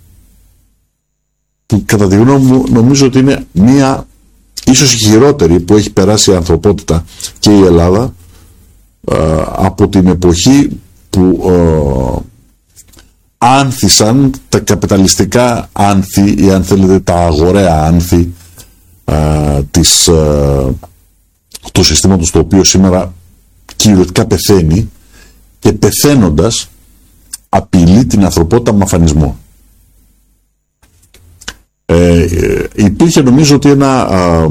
που κατά τη γνώμη μου νομίζω ότι είναι μία ίσως η χειρότερη που έχει περάσει η ανθρωπότητα και η Ελλάδα ε, από την εποχή που ε, άνθησαν τα καπιταλιστικά άνθη ή αν θέλετε τα αγοραία άνθη ε, της, ε, του συστήματος, το οποίο σήμερα κυριολεκτικά πεθαίνει και πεθαίνοντας απειλεί την ανθρωπότητα με αφανισμό. Ε, ε, υπήρχε νομίζω ότι ένα α,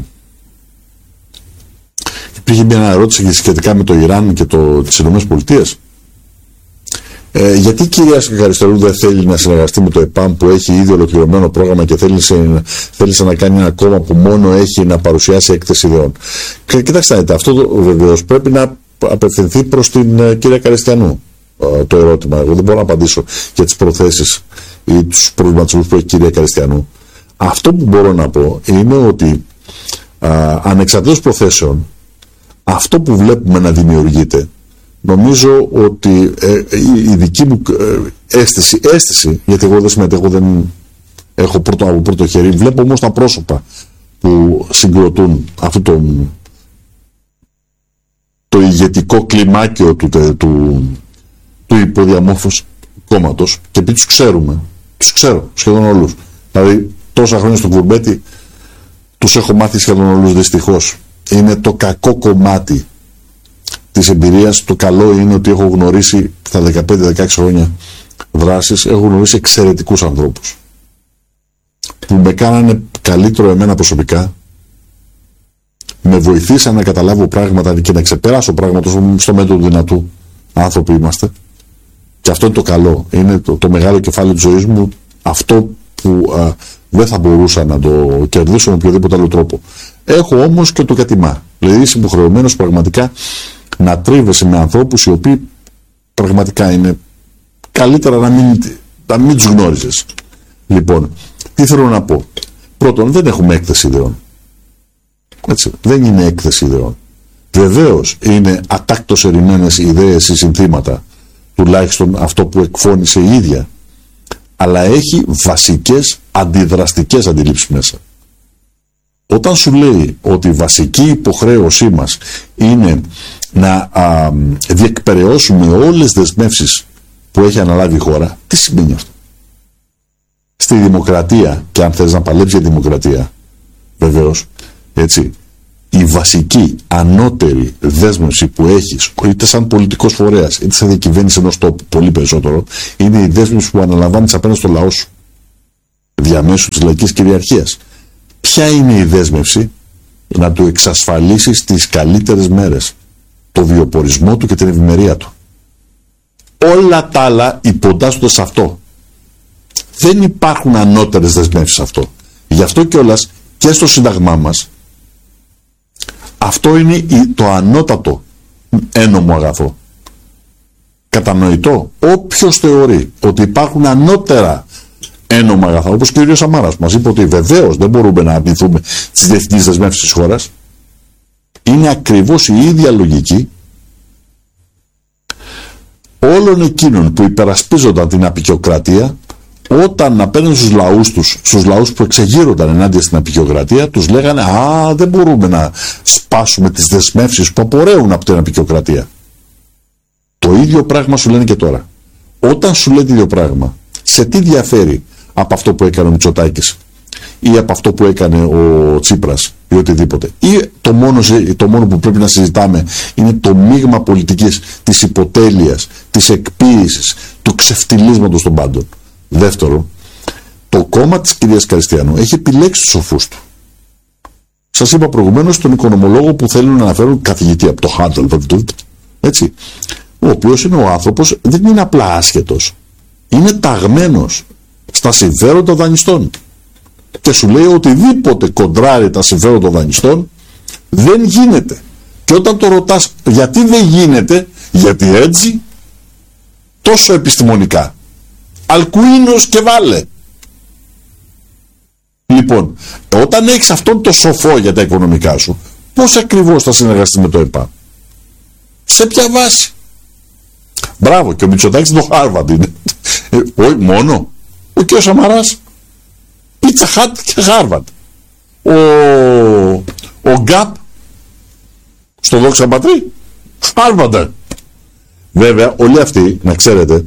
υπήρχε μια ερώτηση σχετικά με το Ιράν και το, τις Ηνωμένες Πολιτείες. Ε, γιατί η κυρία Καριστερού δεν θέλει να συνεργαστεί με το ΕΠΑΜ που έχει ήδη ολοκληρωμένο πρόγραμμα και θέλησε, θέλησε να κάνει ένα κόμμα που μόνο έχει να παρουσιάσει έκθεση ιδεών? Και, κοιτάξτε, αυτό βεβαίως πρέπει να απευθυνθεί προς την uh, κυρία Καριστιανού uh, το ερώτημα. Εγώ δεν μπορώ να απαντήσω για τις προθέσεις ή τους προβληματισμούς που έχει η κυρία Καριστιανού. Αυτό που μπορώ να πω είναι ότι uh, ανεξαρτήτως προθέσεων, αυτό που βλέπουμε να δημιουργείται, νομίζω ότι ε, η, η δική μου ε, αίσθηση, αίσθηση, γιατί εγώ δεν συμμετέχω, δεν έχω πρώτο, από πρώτο χέρι, βλέπω όμως τα πρόσωπα που συγκροτούν αυτό το, το ηγετικό κλιμάκιο του, του, του, του υποδιαμόρφωσης κόμματος, και επειδή τους ξέρουμε, τους ξέρω σχεδόν όλους, δηλαδή τόσα χρόνια στο Κουρμπέτι τους έχω μάθει σχεδόν όλους, δυστυχώς. Είναι το κακό κομμάτι της εμπειρίας. Το καλό είναι ότι έχω γνωρίσει στα δεκαπέντε δεκαέξι χρόνια δράσεις, έχω γνωρίσει εξαιρετικούς ανθρώπους που με κάνανε καλύτερο εμένα προσωπικά, με βοηθήσαν να καταλάβω πράγματα και να ξεπεράσω πράγματα στο μέτρο του δυνατού. Άνθρωποι είμαστε, και αυτό είναι το καλό, είναι το, το μεγάλο κεφάλαιο της ζωής μου, αυτό που α, δεν θα μπορούσα να το κερδίσω με οποιοδήποτε άλλο τρόπο. Έχω όμως και το κατημά, δηλαδή είσαι υποχρεωμένος πραγματικά να τρίβεσαι με ανθρώπους οι οποίοι πραγματικά είναι καλύτερα να μην, να μην τους γνώριζες. Λοιπόν, τι θέλω να πω? Πρώτον, δεν έχουμε έκθεση ιδεών. Έτσι, δεν είναι έκθεση ιδεών. Βεβαίως είναι ατάκτως ερημμένες ιδέες ή συνθήματα, τουλάχιστον αυτό που εκφώνησε η ίδια, αλλά έχει βασικές αντιδραστικές αντιλήψεις μέσα. Όταν σου λέει ότι η βασική υποχρέωσή μας είναι να α, διεκπεραιώσουμε όλες τις δεσμεύσεις που έχει αναλάβει η χώρα, τι σημαίνει αυτό? Στη δημοκρατία, και αν θες να παλέψεις για δημοκρατία, βεβαίως, έτσι, η η βασική ανώτερη δέσμευση που έχεις, είτε σαν πολιτικός φορέας, είτε σαν διακυβέρνηση ενός τόπου, πολύ περισσότερο, είναι η δέσμευση που αναλαμβάνεις απέναντι στο λαό σου, διαμέσου της λαϊκής κυριαρχίας. Ποια είναι η δέσμευση? Να του εξασφαλίσεις τις καλύτερες μέρες, το βιοπορισμό του και την ευημερία του. Όλα τα άλλα υποτάσσονται σε αυτό. Δεν υπάρχουν ανώτερες δεσμεύσεις σε αυτό. Γι' αυτό κιόλας και στο Σύνταγμά μας αυτό είναι το ανώτατο ένομο αγαθό. Κατανοητό? Όποιος θεωρεί ότι υπάρχουν ανώτερα ένομα αγαθά, όπως και ο κ. Σαμάρας μας είπε ότι βεβαίως δεν μπορούμε να αρνηθούμε τις διεθνείς δεσμεύσεις της χώρας, είναι ακριβώς η ίδια λογική όλων εκείνων που υπερασπίζονταν την απεικιοκρατία, όταν απέναντι στους λαούς τους, στους λαούς που εξεγείρονταν ενάντια στην απεικιοκρατία, τους λέγανε «Α, δεν μπορούμε να σπάσουμε τις δεσμεύσεις που απορρέουν από την απεικιοκρατία». Το ίδιο πράγμα σου λένε και τώρα. Όταν σου λέει το ίδιο πράγμα, σε τι διαφέρει από αυτό που έκανε ο Μητσοτάκης ή από αυτό που έκανε ο Τσίπρας ή οτιδήποτε? Ή το μόνο, το μόνο που πρέπει να συζητάμε είναι το μείγμα πολιτικής, της υποτέλειας, της εκποίησης, του ξεφτιλίσματος των πάντων. Δεύτερο, το κόμμα της κυρίας Καριστιανού έχει επιλέξει τους σοφούς του. Σας είπα προηγουμένως τον οικονομολόγο που θέλουν να αναφέρουν καθηγητή από το Handel, έτσι, ο οποίος είναι ο άνθρωπος, δεν είναι απλά άσχετος, είναι ταγμένος στα συμφέροντα των δανειστών και σου λέει οτιδήποτε κοντράρει τα συμφέροντα των δανειστών δεν γίνεται. Και όταν το ρωτάς γιατί δεν γίνεται, γιατί έτσι, τόσο επιστημονικά, αλκουίνος και βάλε. Λοιπόν, όταν έχεις αυτόν το σοφό για τα οικονομικά σου, πώς ακριβώς θα συνεργαστεί με το ΕΠΑ? Σε ποια βάση? Μπράβο, και ο Μητσοτάκης το Χάρβαρντ είναι. Ε, όχι μόνο. Ο κ. Σαμαράς Πίτσα Χάτ και Χάρβαρντ. Ο, ο Γκάπ στο Δόξα Πατρί Χάρβαρντ. Βέβαια όλοι αυτοί, να ξέρετε,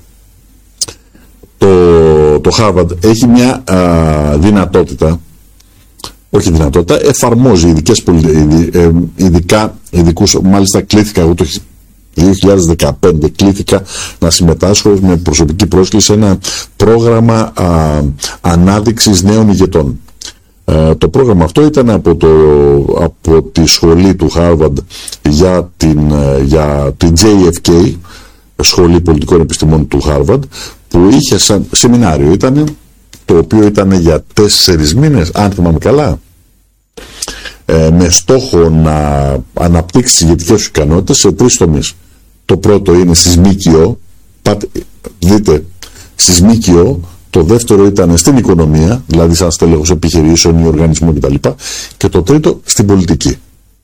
το, το Χάρβαρντ έχει μια α, δυνατότητα, όχι δυνατότητα, εφαρμόζει ειδικές πολιτικές, ειδικά, ειδικούς, μάλιστα κλήθηκα εγώ το δύο χιλιάδες δεκαπέντε κλήθηκα να συμμετάσχω με προσωπική πρόσκληση σε ένα πρόγραμμα α, ανάδειξης νέων ηγετών. Ε, το πρόγραμμα αυτό ήταν από, το, από τη σχολή του Harvard για την, για την τζέι εφ κέι, Σχολή Πολιτικών Επιστημών του Harvard, που είχε σαν σεμινάριο, ήταν, το οποίο ήταν για τέσσερις μήνες, αν θυμάμαι καλά, ε, με στόχο να αναπτύξει τις ηγετικές σου ικανότητες σε τρεις τομείς. Το πρώτο είναι στις ΜΚΟ, πάτε, δείτε, στις ΜΚΟ. Το δεύτερο ήταν στην οικονομία, δηλαδή σαν στέλεχος επιχειρήσεων ή οργανισμών κτλ. Και το τρίτο στην πολιτική.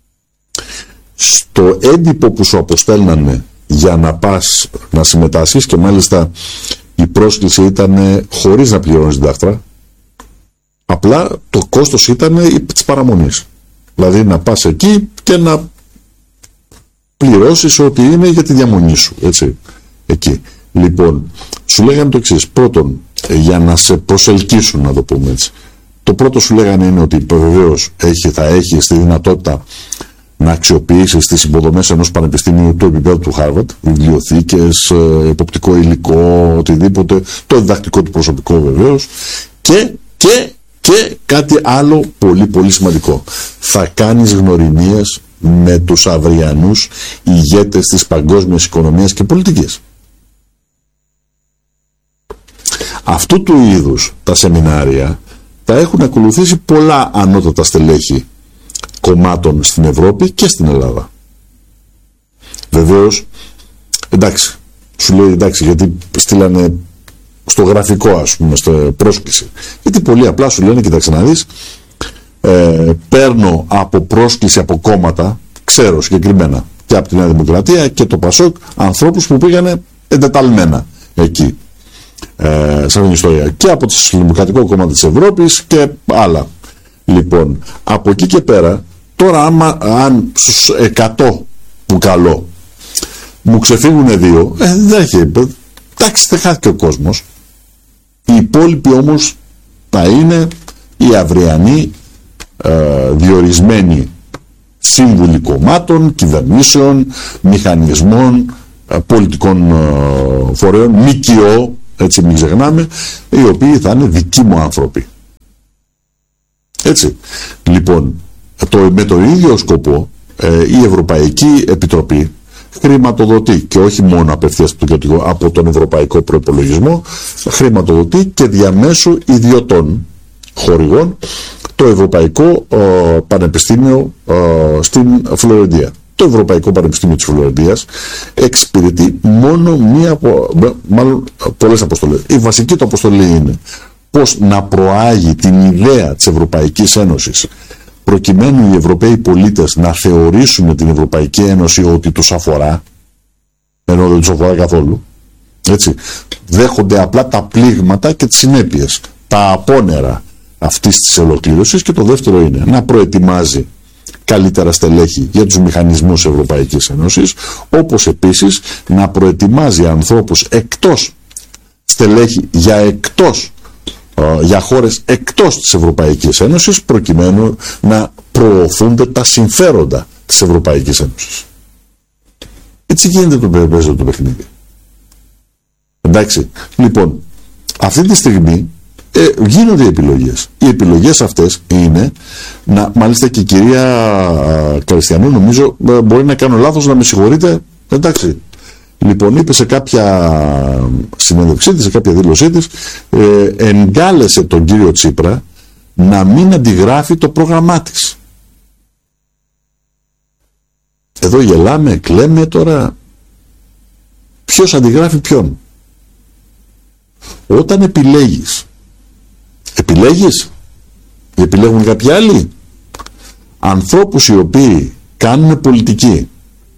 Στο έντυπο που σου αποστέλνανε για να πας να συμμετάσχεις, και μάλιστα η πρόσκληση ήταν χωρίς να πληρώνεις διδάκτρα, απλά το κόστος ήταν της παραμονής. Δηλαδή να πας εκεί και να πληρώσεις ό,τι είναι για τη διαμονή σου, έτσι, εκεί. Λοιπόν, σου λέγανε το εξής. Πρώτον, για να σε προσελκύσουν, να το πούμε έτσι. Το πρώτο σου λέγανε είναι ότι βεβαίως έχει, θα έχει τη δυνατότητα να αξιοποιήσεις τις υποδομές ενός πανεπιστήμιου του επίπεδου του Harvard, βιβλιοθήκες, εποπτικό υλικό, οτιδήποτε, το διδακτικό του προσωπικό βεβαίως, και, και, και κάτι άλλο πολύ πολύ σημαντικό. Θα κάνεις γνωριμίες με τους αυριανούς ηγέτες της παγκόσμιας οικονομίας και πολιτικής. Αυτού του είδους τα σεμινάρια τα έχουν ακολουθήσει πολλά ανώτατα στελέχη κομμάτων στην Ευρώπη και στην Ελλάδα. Βεβαίως, εντάξει, σου λέει εντάξει, γιατί στείλανε στο γραφικό, ας πούμε, στο πρόσκληση. Γιατί πολύ απλά σου λένε, κοίταξε να δεις, ε, παίρνω από πρόσκληση από κόμματα, ξέρω συγκεκριμένα, και από τη Νέα Δημοκρατία και το Πασόκ, ανθρώπους που πήγανε εντεταλμένα εκεί. Ε, σαν την ιστορία, και από το Συλλημοκρατικό Κόμμα της Ευρώπης και άλλα. Λοιπόν, από εκεί και πέρα, τώρα άμα, αν στους εκατό που καλώ μου ξεφύγουν δύο, ε, δεν έχει, εντάξει, δεν χάθηκε ο κόσμος. Οι υπόλοιποι όμως θα είναι οι αυριανοί, ε, διορισμένοι σύμβουλοι κομμάτων, κυβερνήσεων, μηχανισμών, πολιτικών φορέων, ΜΚΟ, έτσι μην ξεχνάμε, οι οποίοι θα είναι δικοί μου άνθρωποι. Έτσι. Λοιπόν, το, με τον ίδιο σκοπό ε, η Ευρωπαϊκή Επιτροπή χρηματοδοτεί, και όχι μόνο απευθείας από τον Ευρωπαϊκό Προϋπολογισμό, χρηματοδοτεί και διαμέσου ιδιωτών χορηγών το Ευρωπαϊκό ε, Πανεπιστήμιο ε, στην Φλωρεντία. Το Ευρωπαϊκό Πανεπιστήμιο της Φλωρεντίας εξυπηρετεί μόνο μία από, μάλλον πολλές αποστολές. Η βασική του αποστολή είναι πώς να προάγει την ιδέα της Ευρωπαϊκής Ένωσης, προκειμένου οι Ευρωπαίοι πολίτες να θεωρήσουν την Ευρωπαϊκή Ένωση ότι τους αφορά, ενώ δεν τους αφορά καθόλου. Έτσι. Δέχονται απλά τα πλήγματα και τις συνέπειες, τα απόνερα αυτής της ολοκλήρωσης. Και το δεύτερο είναι να προετοιμάζει καλύτερα στελέχη για τους μηχανισμούς Ευρωπαϊκής Ένωσης, όπως επίσης να προετοιμάζει ανθρώπους εκτός στελέχη για εκτός για χώρες εκτός της Ευρωπαϊκής Ένωσης, προκειμένου να προωθούνται τα συμφέροντα της Ευρωπαϊκής Ένωσης. Έτσι γίνεται το παίζεται το παιχνίδι. Εντάξει. Λοιπόν, αυτή τη στιγμή ε, γίνονται οι επιλογές. Οι επιλογές αυτές είναι να, μάλιστα και η κυρία Κριστιανού, νομίζω, μπορεί να κάνω λάθος, να με συγχωρείτε, εντάξει. Λοιπόν, είπε σε κάποια συνέντευξή της, σε κάποια δήλωσή της, ε, εγκάλεσε τον κύριο Τσίπρα να μην αντιγράφει το πρόγραμμά της. Εδώ γελάμε, κλαίμε τώρα. Ποιος αντιγράφει ποιον? Όταν επιλέγεις, επιλέγεις, επιλέγουν κάποιοι άλλοι, ανθρώπους οι οποίοι κάνουν πολιτική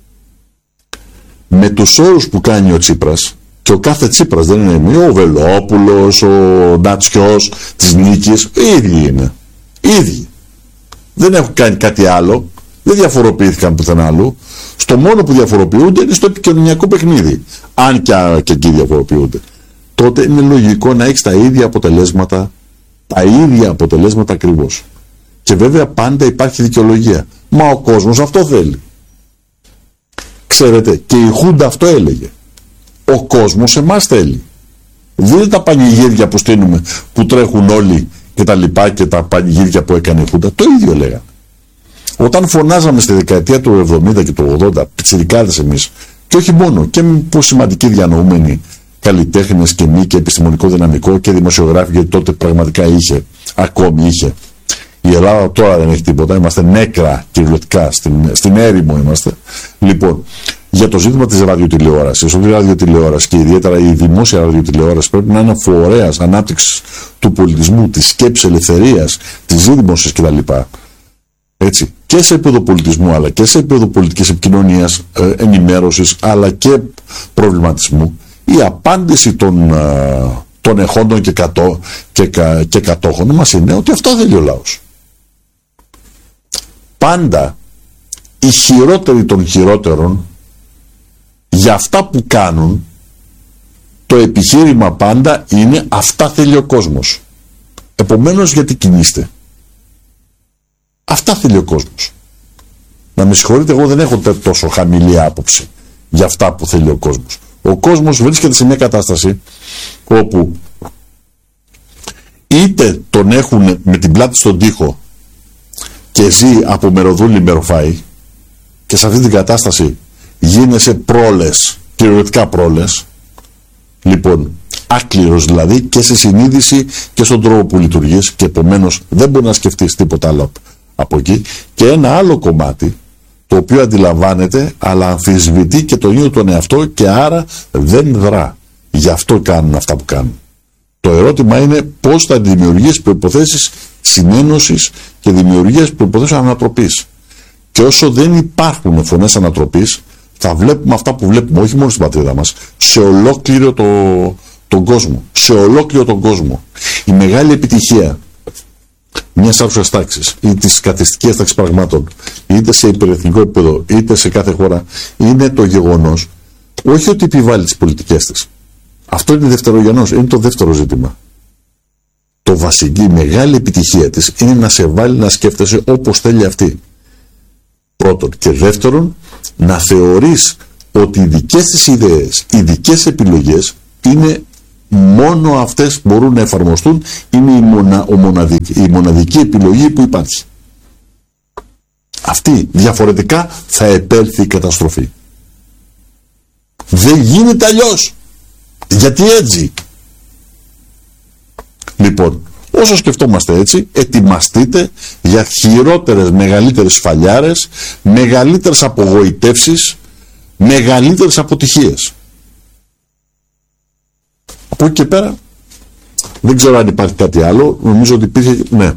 με τους όρους που κάνει ο Τσίπρας, και ο κάθε Τσίπρας δεν είναι ο Βελόπουλος, ο Νατσιός της Νίκης, οι ίδιοι είναι. Οι ίδιοι. Δεν έχουν κάνει κάτι άλλο, δεν διαφοροποιήθηκαν πουθενά άλλου. Στο μόνο που διαφοροποιούνται είναι στο επικοινωνιακό παιχνίδι. Αν και, και εκεί διαφοροποιούνται. Τότε είναι λογικό να έχεις τα ίδια αποτελέσματα, τα ίδια αποτελέσματα ακριβώς. Και βέβαια πάντα υπάρχει δικαιολογία. Μα ο κόσμος αυτό θέλει. Ξέρετε, και η Χούντα αυτό έλεγε. Ο κόσμος εμάς θέλει. Δεν είναι τα πανηγύρια που στείλουμε, που τρέχουν όλοι και τα λοιπά, και τα πανηγύρια που έκανε η Χούντα. Το ίδιο λέγανε. Όταν φωνάζαμε στη δεκαετία του εβδομήντα και του ογδόντα, πιτσιρικάδες εμείς, και όχι μόνο, και που σημαντικοί διανοούμενοι, καλλιτέχνες και μη, και επιστημονικό δυναμικό και δημοσιογράφοι, γιατί τότε πραγματικά είχε, ακόμη είχε. Η Ελλάδα τώρα δεν έχει τίποτα, είμαστε νέκρα κυριολεκτικά, στην, στην έρημο είμαστε. Λοιπόν, για το ζήτημα της ραδιοτηλεόρασης, ότι η ραδιοτηλεόραση και ιδιαίτερα η δημόσια ραδιοτηλεόραση πρέπει να είναι φορέας ανάπτυξης του πολιτισμού, της σκέψης ελευθερίας, της ζήτημωσης κτλ. Έτσι, και σε επίπεδο πολιτισμού, αλλά και σε επίπεδο πολιτικής επικοινωνίας, ε, ενημέρωσης, αλλά και προβληματισμού, η απάντηση των, ε, των εχόντων και, κατώ, και, κα, και κατόχων μας είναι ότι αυτό θέλει ο λαός. Πάντα οι χειρότεροι των χειρότερων για αυτά που κάνουν, το επιχείρημα πάντα είναι αυτά θέλει ο κόσμος. Επομένως, γιατί κινείστε? Αυτά θέλει ο κόσμος. Να με συγχωρείτε, εγώ δεν έχω τόσο χαμηλή άποψη για αυτά που θέλει ο κόσμος. Ο κόσμος βρίσκεται σε μια κατάσταση όπου είτε τον έχουν με την πλάτη στον τοίχο και ζει από μεροδούλη μεροφάι, και σε αυτή την κατάσταση γίνεσαι πρόλες, κυριολεκτικά πρόλες, λοιπόν άκληρος δηλαδή και σε συνείδηση και στον τρόπο που λειτουργείς, και επομένως δεν μπορεί να σκεφτείς τίποτα άλλο από εκεί. Και ένα άλλο κομμάτι το οποίο αντιλαμβάνεται αλλά αμφισβητεί και τον ίδιο τον εαυτό, και άρα δεν δρά. Γι' αυτό κάνουν αυτά που κάνουν. Το ερώτημα είναι πώς θα δημιουργείς προϋποθέσεις συνένωσης και δημιουργίες προϋποθέσεων ανατροπής. Και όσο δεν υπάρχουν φωνές ανατροπής, θα βλέπουμε αυτά που βλέπουμε όχι μόνο στην πατρίδα μας, σε ολόκληρο το, τον κόσμο. Σε ολόκληρο τον κόσμο. Η μεγάλη επιτυχία μιας άρχουσας τάξης ή της καθιστικής τάξης πραγμάτων, είτε σε υπερεθνικό επίπεδο είτε σε κάθε χώρα, είναι το γεγονός όχι ότι επιβάλλει τις πολιτικές της. Αυτό είναι δευτερογενός, είναι το δεύτερο ζήτημα. Το βασική, η μεγάλη επιτυχία της είναι να σε βάλει να σκέφτεσαι όπως θέλει αυτή. Πρώτον. Και δεύτερον, να θεωρείς ότι οι δικές της ιδέες, οι δικές επιλογές είναι μόνο αυτές που μπορούν να εφαρμοστούν, είναι η, μονα, ο μοναδική, η μοναδική επιλογή που υπάρχει. Αυτή διαφορετικά θα επέλθει η καταστροφή. Δεν γίνεται αλλιώς. Γιατί έτσι. Λοιπόν, όσο σκεφτόμαστε έτσι, ετοιμαστείτε για χειρότερες, μεγαλύτερες φαλιάρες, μεγαλύτερες απογοητεύσεις, μεγαλύτερες αποτυχίες. Από εκεί και πέρα, δεν ξέρω αν υπάρχει κάτι άλλο, νομίζω ότι υπήρχε, ναι.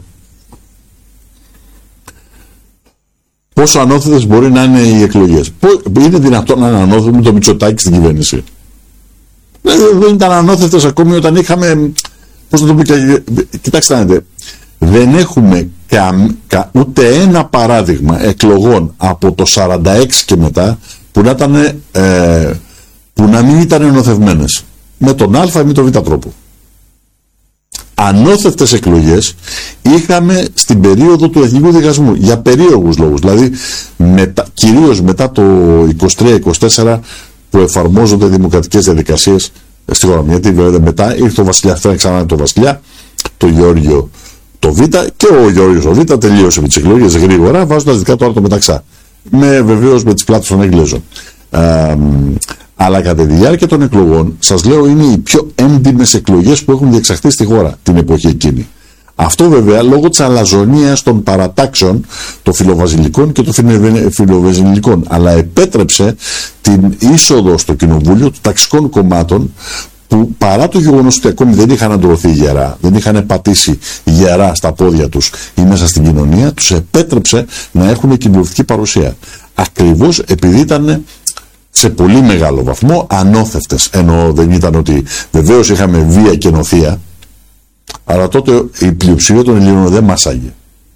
Πόσο ανώθετες μπορεί να είναι οι εκλογές. Είναι δυνατόν να είναι ανώθετες με το Μητσοτάκη στην κυβέρνηση. Δεν ήταν ανώθετες ακόμη όταν είχαμε, πώς να το πω, κοιτάξτε να δείτε, δεν έχουμε κα, κα, ούτε ένα παράδειγμα εκλογών από το σαράντα έξι και μετά που να, ήταν, ε, που να μην ήταν ενωθευμένες με τον Α ή με τον Β τρόπο. Ανώθευτες εκλογές είχαμε στην περίοδο του εθνικού διχασμού για περίεργους λόγους, δηλαδή μετα, κυρίως μετά το είκοσι τρία είκοσι τέσσερα που εφαρμόζονται δημοκρατικές διαδικασίες στη χώρα. Γιατί βέβαια μετά ήρθε ο βασιλιά, φέρνει ξανά το βασιλιά, το Γεώργιο το Β, και ο Γεώργιος ο Β τελείωσε με τις εκλογές γρήγορα, βάζοντας δικά τώρα το μεταξά. Με βεβαίως με τις πλάτες των Εγγλέζων. Ε, αλλά κατά τη διάρκεια των εκλογών, σας λέω, είναι οι πιο έντιμες εκλογές που έχουν διεξαχθεί στη χώρα την εποχή εκείνη. Αυτό βέβαια λόγω της αλαζονίας των παρατάξεων των φιλοβαζιλικών και των φιλοβεζινικών, αλλά επέτρεψε την είσοδο στο κοινοβούλιο των ταξικών κομμάτων που, παρά το γεγονός ότι ακόμη δεν είχαν αντρωθεί γερά, δεν είχαν πατήσει γερά στα πόδια τους ή μέσα στην κοινωνία, τους επέτρεψε να έχουν κοινοβουλευτική παρουσία. Ακριβώς επειδή ήταν σε πολύ μεγάλο βαθμό ανώθευτες. Ενώ δεν ήταν ότι βεβαίως είχαμε βία και νοθεία, αλλά τότε η πλειοψηφία των Ελλήνων δεν μάσαγε.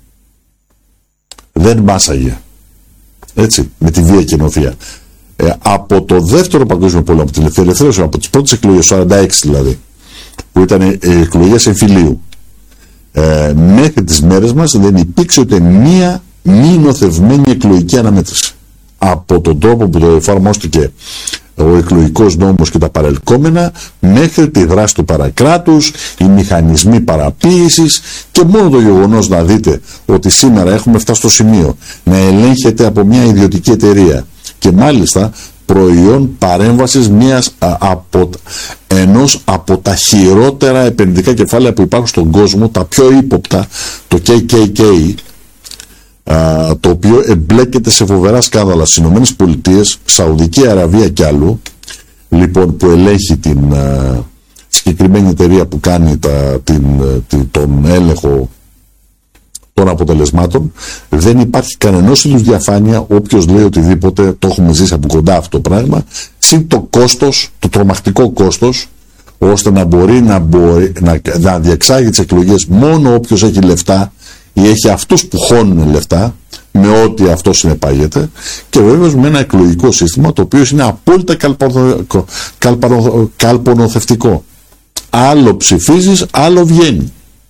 Δεν μάσαγε. Έτσι, με τη βία και νοθεία. Ε, από το δεύτερο παγκόσμιο πόλεμο, από την ελευθέρωση, από τις πρώτες εκλογές, σαράντα έξι δηλαδή, που ήταν οι εκλογές εμφυλίου, ε, μέχρι τις μέρες μας δεν υπήρξε ούτε μία μη νοθευμένη εκλογική αναμέτρηση. Από τον τρόπο που το εφαρμόστηκε ο εκλογικός νόμος και τα παρελκόμενα, μέχρι τη δράση του παρακράτους, οι μηχανισμοί παραποίησης, και μόνο το γεγονός να δείτε ότι σήμερα έχουμε φτάσει στο σημείο να ελέγχεται από μια ιδιωτική εταιρεία και μάλιστα προϊόν παρέμβασης μιας α, από, ενός από τα χειρότερα επενδυτικά κεφάλαια που υπάρχουν στον κόσμο, τα πιο ύποπτα, το κέι κέι κέι, Uh, το οποίο εμπλέκεται σε φοβερά σκάνδαλα στις Ηνωμένες Πολιτείες, Σαουδική Αραβία και αλλού, λοιπόν, που ελέγχει την uh, συγκεκριμένη εταιρεία που κάνει τα, την, την, τον έλεγχο των αποτελεσμάτων. Δεν υπάρχει κανενός είδους διαφάνεια. Όποιος λέει οτιδήποτε, το έχουμε ζήσει από κοντά αυτό το πράγμα, συν το κόστος, το τρομακτικό κόστος, ώστε να μπορεί να, μπορεί, να, να διεξάγει τις εκλογές μόνο όποιος έχει λεφτά ή έχει αυτούς που χώνουν λεφτά, με ό,τι αυτό συνεπάγεται, και βέβαια με ένα εκλογικό σύστημα το οποίο είναι απόλυτα καλπονοθευτικό. Άλλο ψηφίζεις, άλλο βγαίνει.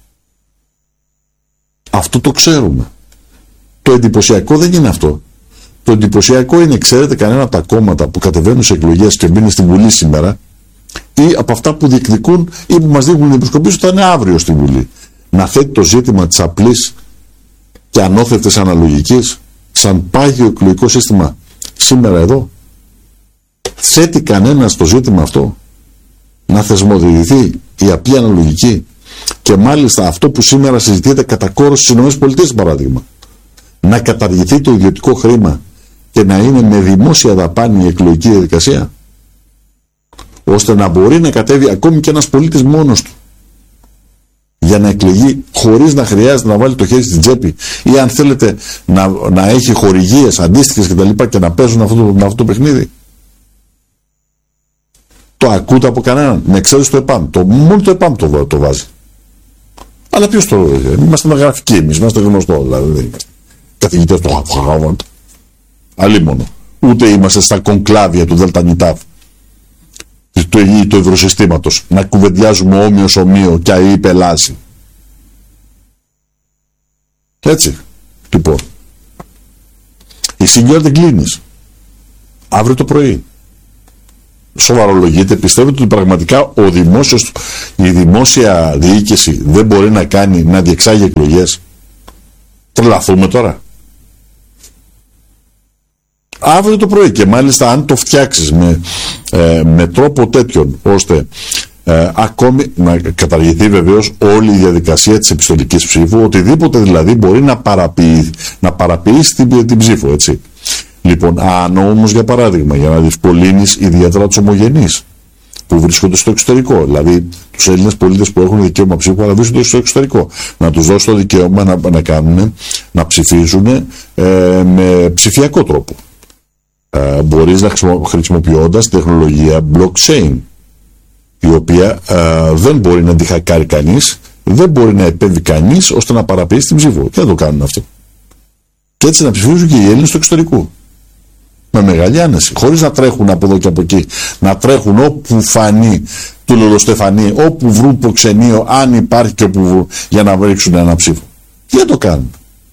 Αυτό το ξέρουμε. Το εντυπωσιακό δεν είναι αυτό. Το εντυπωσιακό είναι, ξέρετε, κανένα από τα κόμματα που κατεβαίνουν σε εκλογές και μπαίνουν στην Βουλή σήμερα, ή από αυτά που διεκδικούν ή που μας δείχνουν οι επισκοπήσεις, θα είναι αύριο στη Βουλή, να θέτει το ζήτημα της απλής και ανώθευτης αναλογικής σαν πάγιο εκλογικό σύστημα σήμερα εδώ. Θέτει κανένας το ζήτημα αυτό, να θεσμοθετηθεί η απλή αναλογική, και μάλιστα αυτό που σήμερα συζητείται κατά κόρος στις ΗΠΑ, παράδειγμα, να καταργηθεί το ιδιωτικό χρήμα και να είναι με δημόσια δαπάνη η εκλογική διαδικασία, ώστε να μπορεί να κατέβει ακόμη και ένας πολίτης μόνος του για να εκλεγεί, χωρίς να χρειάζεται να βάλει το χέρι στην τσέπη, ή αν θέλετε να, να έχει χορηγίες αντίστοιχες κτλ. Και, και να παίζουν αυτό το, αυτό το παιχνίδι. Το ακούτε από κανέναν, με εξαίρεση το ΕΠΑΜ. Το, μόνο το ΕΠΑΜ το, το βάζει. Αλλά ποιος το. Είμαστε γραφικοί εμείς, είμαστε γνωστό. Δηλαδή, καθηγητές του Χαβάρντ. Αλλήμονο. Ούτε είμαστε στα κονκλάβια του ΔΕΛΤΑ του ΕΓΙ, του ευρωσυστήματος, να κουβεντιάζουμε όμοιος ομοίο και αή πελάση. Έτσι. Λοιπόν, η Εσύ τώρα την κλείνεις. Αύριο το πρωί. Σοβαρολογείτε, πιστεύετε ότι πραγματικά ο δημόσιος, η δημόσια διοίκηση δεν μπορεί να κάνει, να διεξάγει εκλογές? Τρελαθούμε τώρα. Αύριο το πρωί, και μάλιστα αν το φτιάξεις με, ε, με τρόπο τέτοιον ώστε ε, ακόμη να καταργηθεί βεβαίως όλη η διαδικασία της επιστολικής ψήφου, οτιδήποτε δηλαδή μπορεί να παραποιήσει, να παραποιήσει την, την ψήφο, έτσι. Λοιπόν, αν όμως για παράδειγμα, για να διευκολύνεις ιδιαίτερα τους ομογενείς που βρίσκονται στο εξωτερικό, δηλαδή τους Έλληνες πολίτες που έχουν δικαίωμα ψήφου αλλά βρίσκονται στο εξωτερικό, να τους δώσει το δικαίωμα να, να κάνουν, να ψηφίζουν ε, με ψηφιακό τρόπο. Ε, μπορείς να χρησιμοποιώντας τεχνολογία blockchain, η οποία ε, δεν μπορεί να τη χακάρει κανείς, δεν μπορεί να επέμβει κανείς ώστε να παραποιήσει την ψήφο. Και δεν το κάνουν αυτό. Και έτσι να ψηφίζουν και οι Έλληνες στο εξωτερικό. Με μεγάλη άνεση. Χωρίς να τρέχουν από εδώ και από εκεί. Να τρέχουν όπου φανεί του λολοστεφανή, όπου βρουν προξενείο, αν υπάρχει και όπου βρουν, για να ρίξουν ένα ψήφο. Και δεν το κάνουν.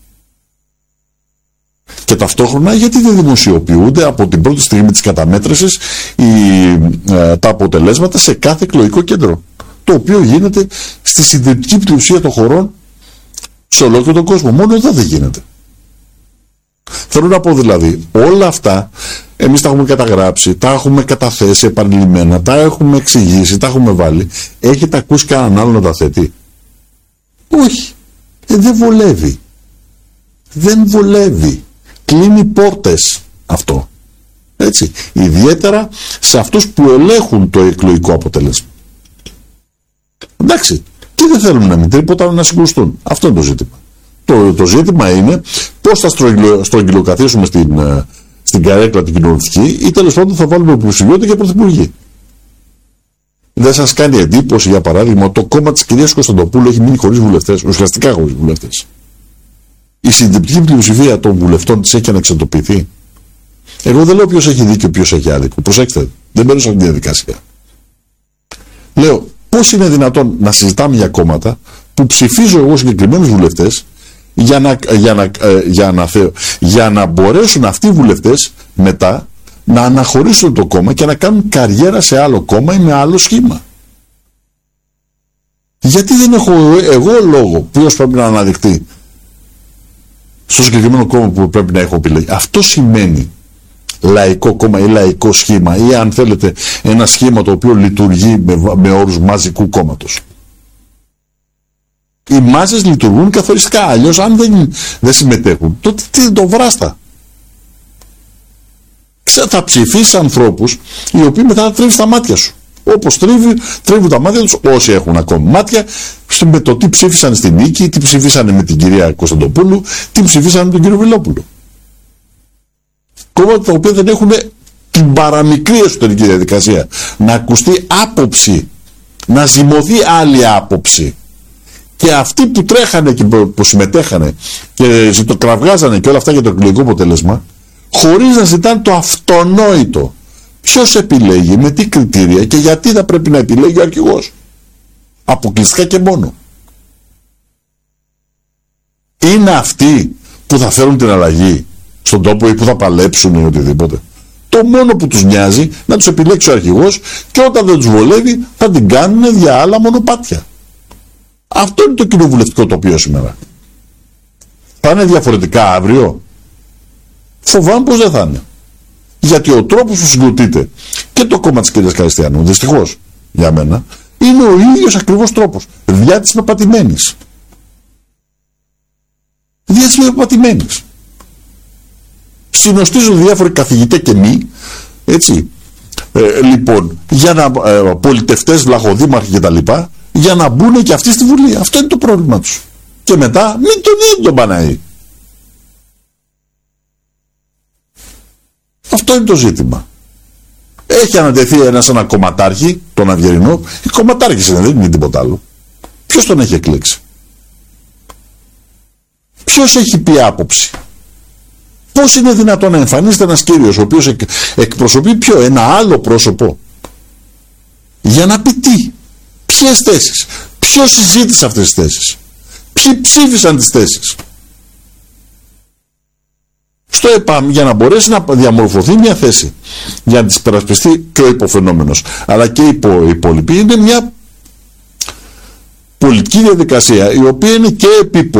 Και ταυτόχρονα γιατί δεν δημοσιοποιούνται από την πρώτη στιγμή της καταμέτρησης οι, ε, τα αποτελέσματα σε κάθε εκλογικό κέντρο. Το οποίο γίνεται στη συντριπτική πλειοψηφία των χωρών σε ολόκληρο τον κόσμο. Μόνο εδώ δεν γίνεται. Θέλω να πω δηλαδή, όλα αυτά εμείς τα έχουμε καταγράψει, τα έχουμε καταθέσει επανειλημμένα, τα έχουμε εξηγήσει, τα έχουμε βάλει. Έχετε ακούσει κανέναν άλλο να τα θέτει? Όχι. Ε, δεν βολεύει. Δεν βολεύει. Κλείνει πόρτες αυτό. Έτσι. Ιδιαίτερα σε αυτούς που ελέγχουν το εκλογικό αποτέλεσμα. Εντάξει. Και δεν θέλουν να μην τίποτα να συγκρουστούν. Αυτό είναι το ζήτημα. Το, το ζήτημα είναι πώς θα στρογγυλοκαθίσουμε στην, στην καρέκλα την κοινωνική ή τέλος πάντων θα βάλουμε υποψηφιότητα για πρωθυπουργή. Δεν σας κάνει εντύπωση, για παράδειγμα, το κόμμα της κυρίας Κωνσταντοπούλου έχει μείνει χωρίς βουλευτές, ουσιαστικά χωρίς βουλευτές? Η συντριπτική πλειοψηφία των βουλευτών της έχει αναξαρτοποιηθεί. Εγώ δεν λέω ποιος έχει δίκιο, ποιος έχει άδικο. Προσέξτε, δεν μπαίνω σε αυτή τη διαδικασία. Λέω, πώς είναι δυνατόν να συζητάμε για κόμματα που ψηφίζω εγώ συγκεκριμένους βουλευτές για να, για, να, για, να, για να μπορέσουν αυτοί οι βουλευτές μετά να αναχωρήσουν το κόμμα και να κάνουν καριέρα σε άλλο κόμμα ή με άλλο σχήμα? Γιατί δεν έχω εγώ λόγο ποιος πρέπει να αναδειχθεί στο συγκεκριμένο κόμμα που πρέπει να έχω επιλέγει? Αυτό σημαίνει λαϊκό κόμμα ή λαϊκό σχήμα, ή αν θέλετε ένα σχήμα το οποίο λειτουργεί με, με όρους μαζικού κόμματος. Οι μάζες λειτουργούν καθοριστικά, αλλιώς αν δεν, δεν συμμετέχουν, τότε τι το βράστα. Θα ψηφίσεις ανθρώπους οι οποίοι μετά θα τρίβεις τα μάτια σου. Όπως τρίβει, τρίβουν τα μάτια τους όσοι έχουν ακόμη μάτια με το τι ψήφισαν στην νίκη, τι ψήφισαν με την κυρία Κωνσταντοπούλου, τι ψήφισαν με τον κύριο Βελόπουλο. Κόμματα τα οποία δεν έχουν την παραμικρή εσωτερική διαδικασία να ακουστεί άποψη, να ζυμωθεί άλλη άποψη. Και αυτοί που τρέχανε και που συμμετέχανε και ζητοκραυγάζανε και όλα αυτά για το εκλογικό αποτέλεσμα, χωρίς να ζητάνε το αυτονόητο. Ποιος επιλέγει, με τι κριτήρια και γιατί θα πρέπει να επιλέγει ο αρχηγός? Αποκλειστικά και μόνο. Είναι αυτοί που θα φέρουν την αλλαγή στον τόπο ή που θα παλέψουν ή οτιδήποτε? Το μόνο που τους νοιάζει να τους επιλέξει ο αρχηγός και όταν δεν τους βολεύει θα την κάνουν για άλλα μονοπάτια. Αυτό είναι το κοινοβουλευτικό τοπίο σήμερα. Θα είναι διαφορετικά αύριο? Φοβάμαι πως δεν θα είναι. Γιατί ο τρόπος που συγκροτείται και το κόμμα της κυρίας Καριστιανού, δυστυχώς για μένα, είναι ο ίδιος ακριβώς τρόπος. Διά της πεπατημένης. Διά της πεπατημένης. Συνοστίζουν διάφοροι καθηγητές και μη, έτσι, ε, λοιπόν, για να, ε, πολιτευτές, βλαχοδήμαρχοι και τα λοιπά, για να μπουν και αυτοί στη Βουλή. Αυτό είναι το πρόβλημα τους. Και μετά μην τον ίδιο τον Παναή. Αυτό είναι το ζήτημα. Έχει ανατεθεί ένας ένα κομματάρχη, τον Αυγερινό, η κομματάρχης είναι, δεν είναι τίποτα άλλο. Ποιος τον έχει εκλέξει? Ποιος έχει πει άποψη? Πώς είναι δυνατόν να εμφανίζεται ένας κύριος ο οποίος εκ, εκπροσωπεί ποιο, ένα άλλο πρόσωπο, για να πει τι, ποιες θέσεις, ποιος συζήτησε αυτές τις θέσεις, ποιοι ψήφισαν τις θέσεις? στο ΕΠΑΜ για να μπορέσει να διαμορφωθεί μια θέση, για να τις περασπιστεί και ο υποφαινόμενος αλλά και οι υπόλοιποι. Είναι μια πολιτική διαδικασία η οποία είναι και επίπολη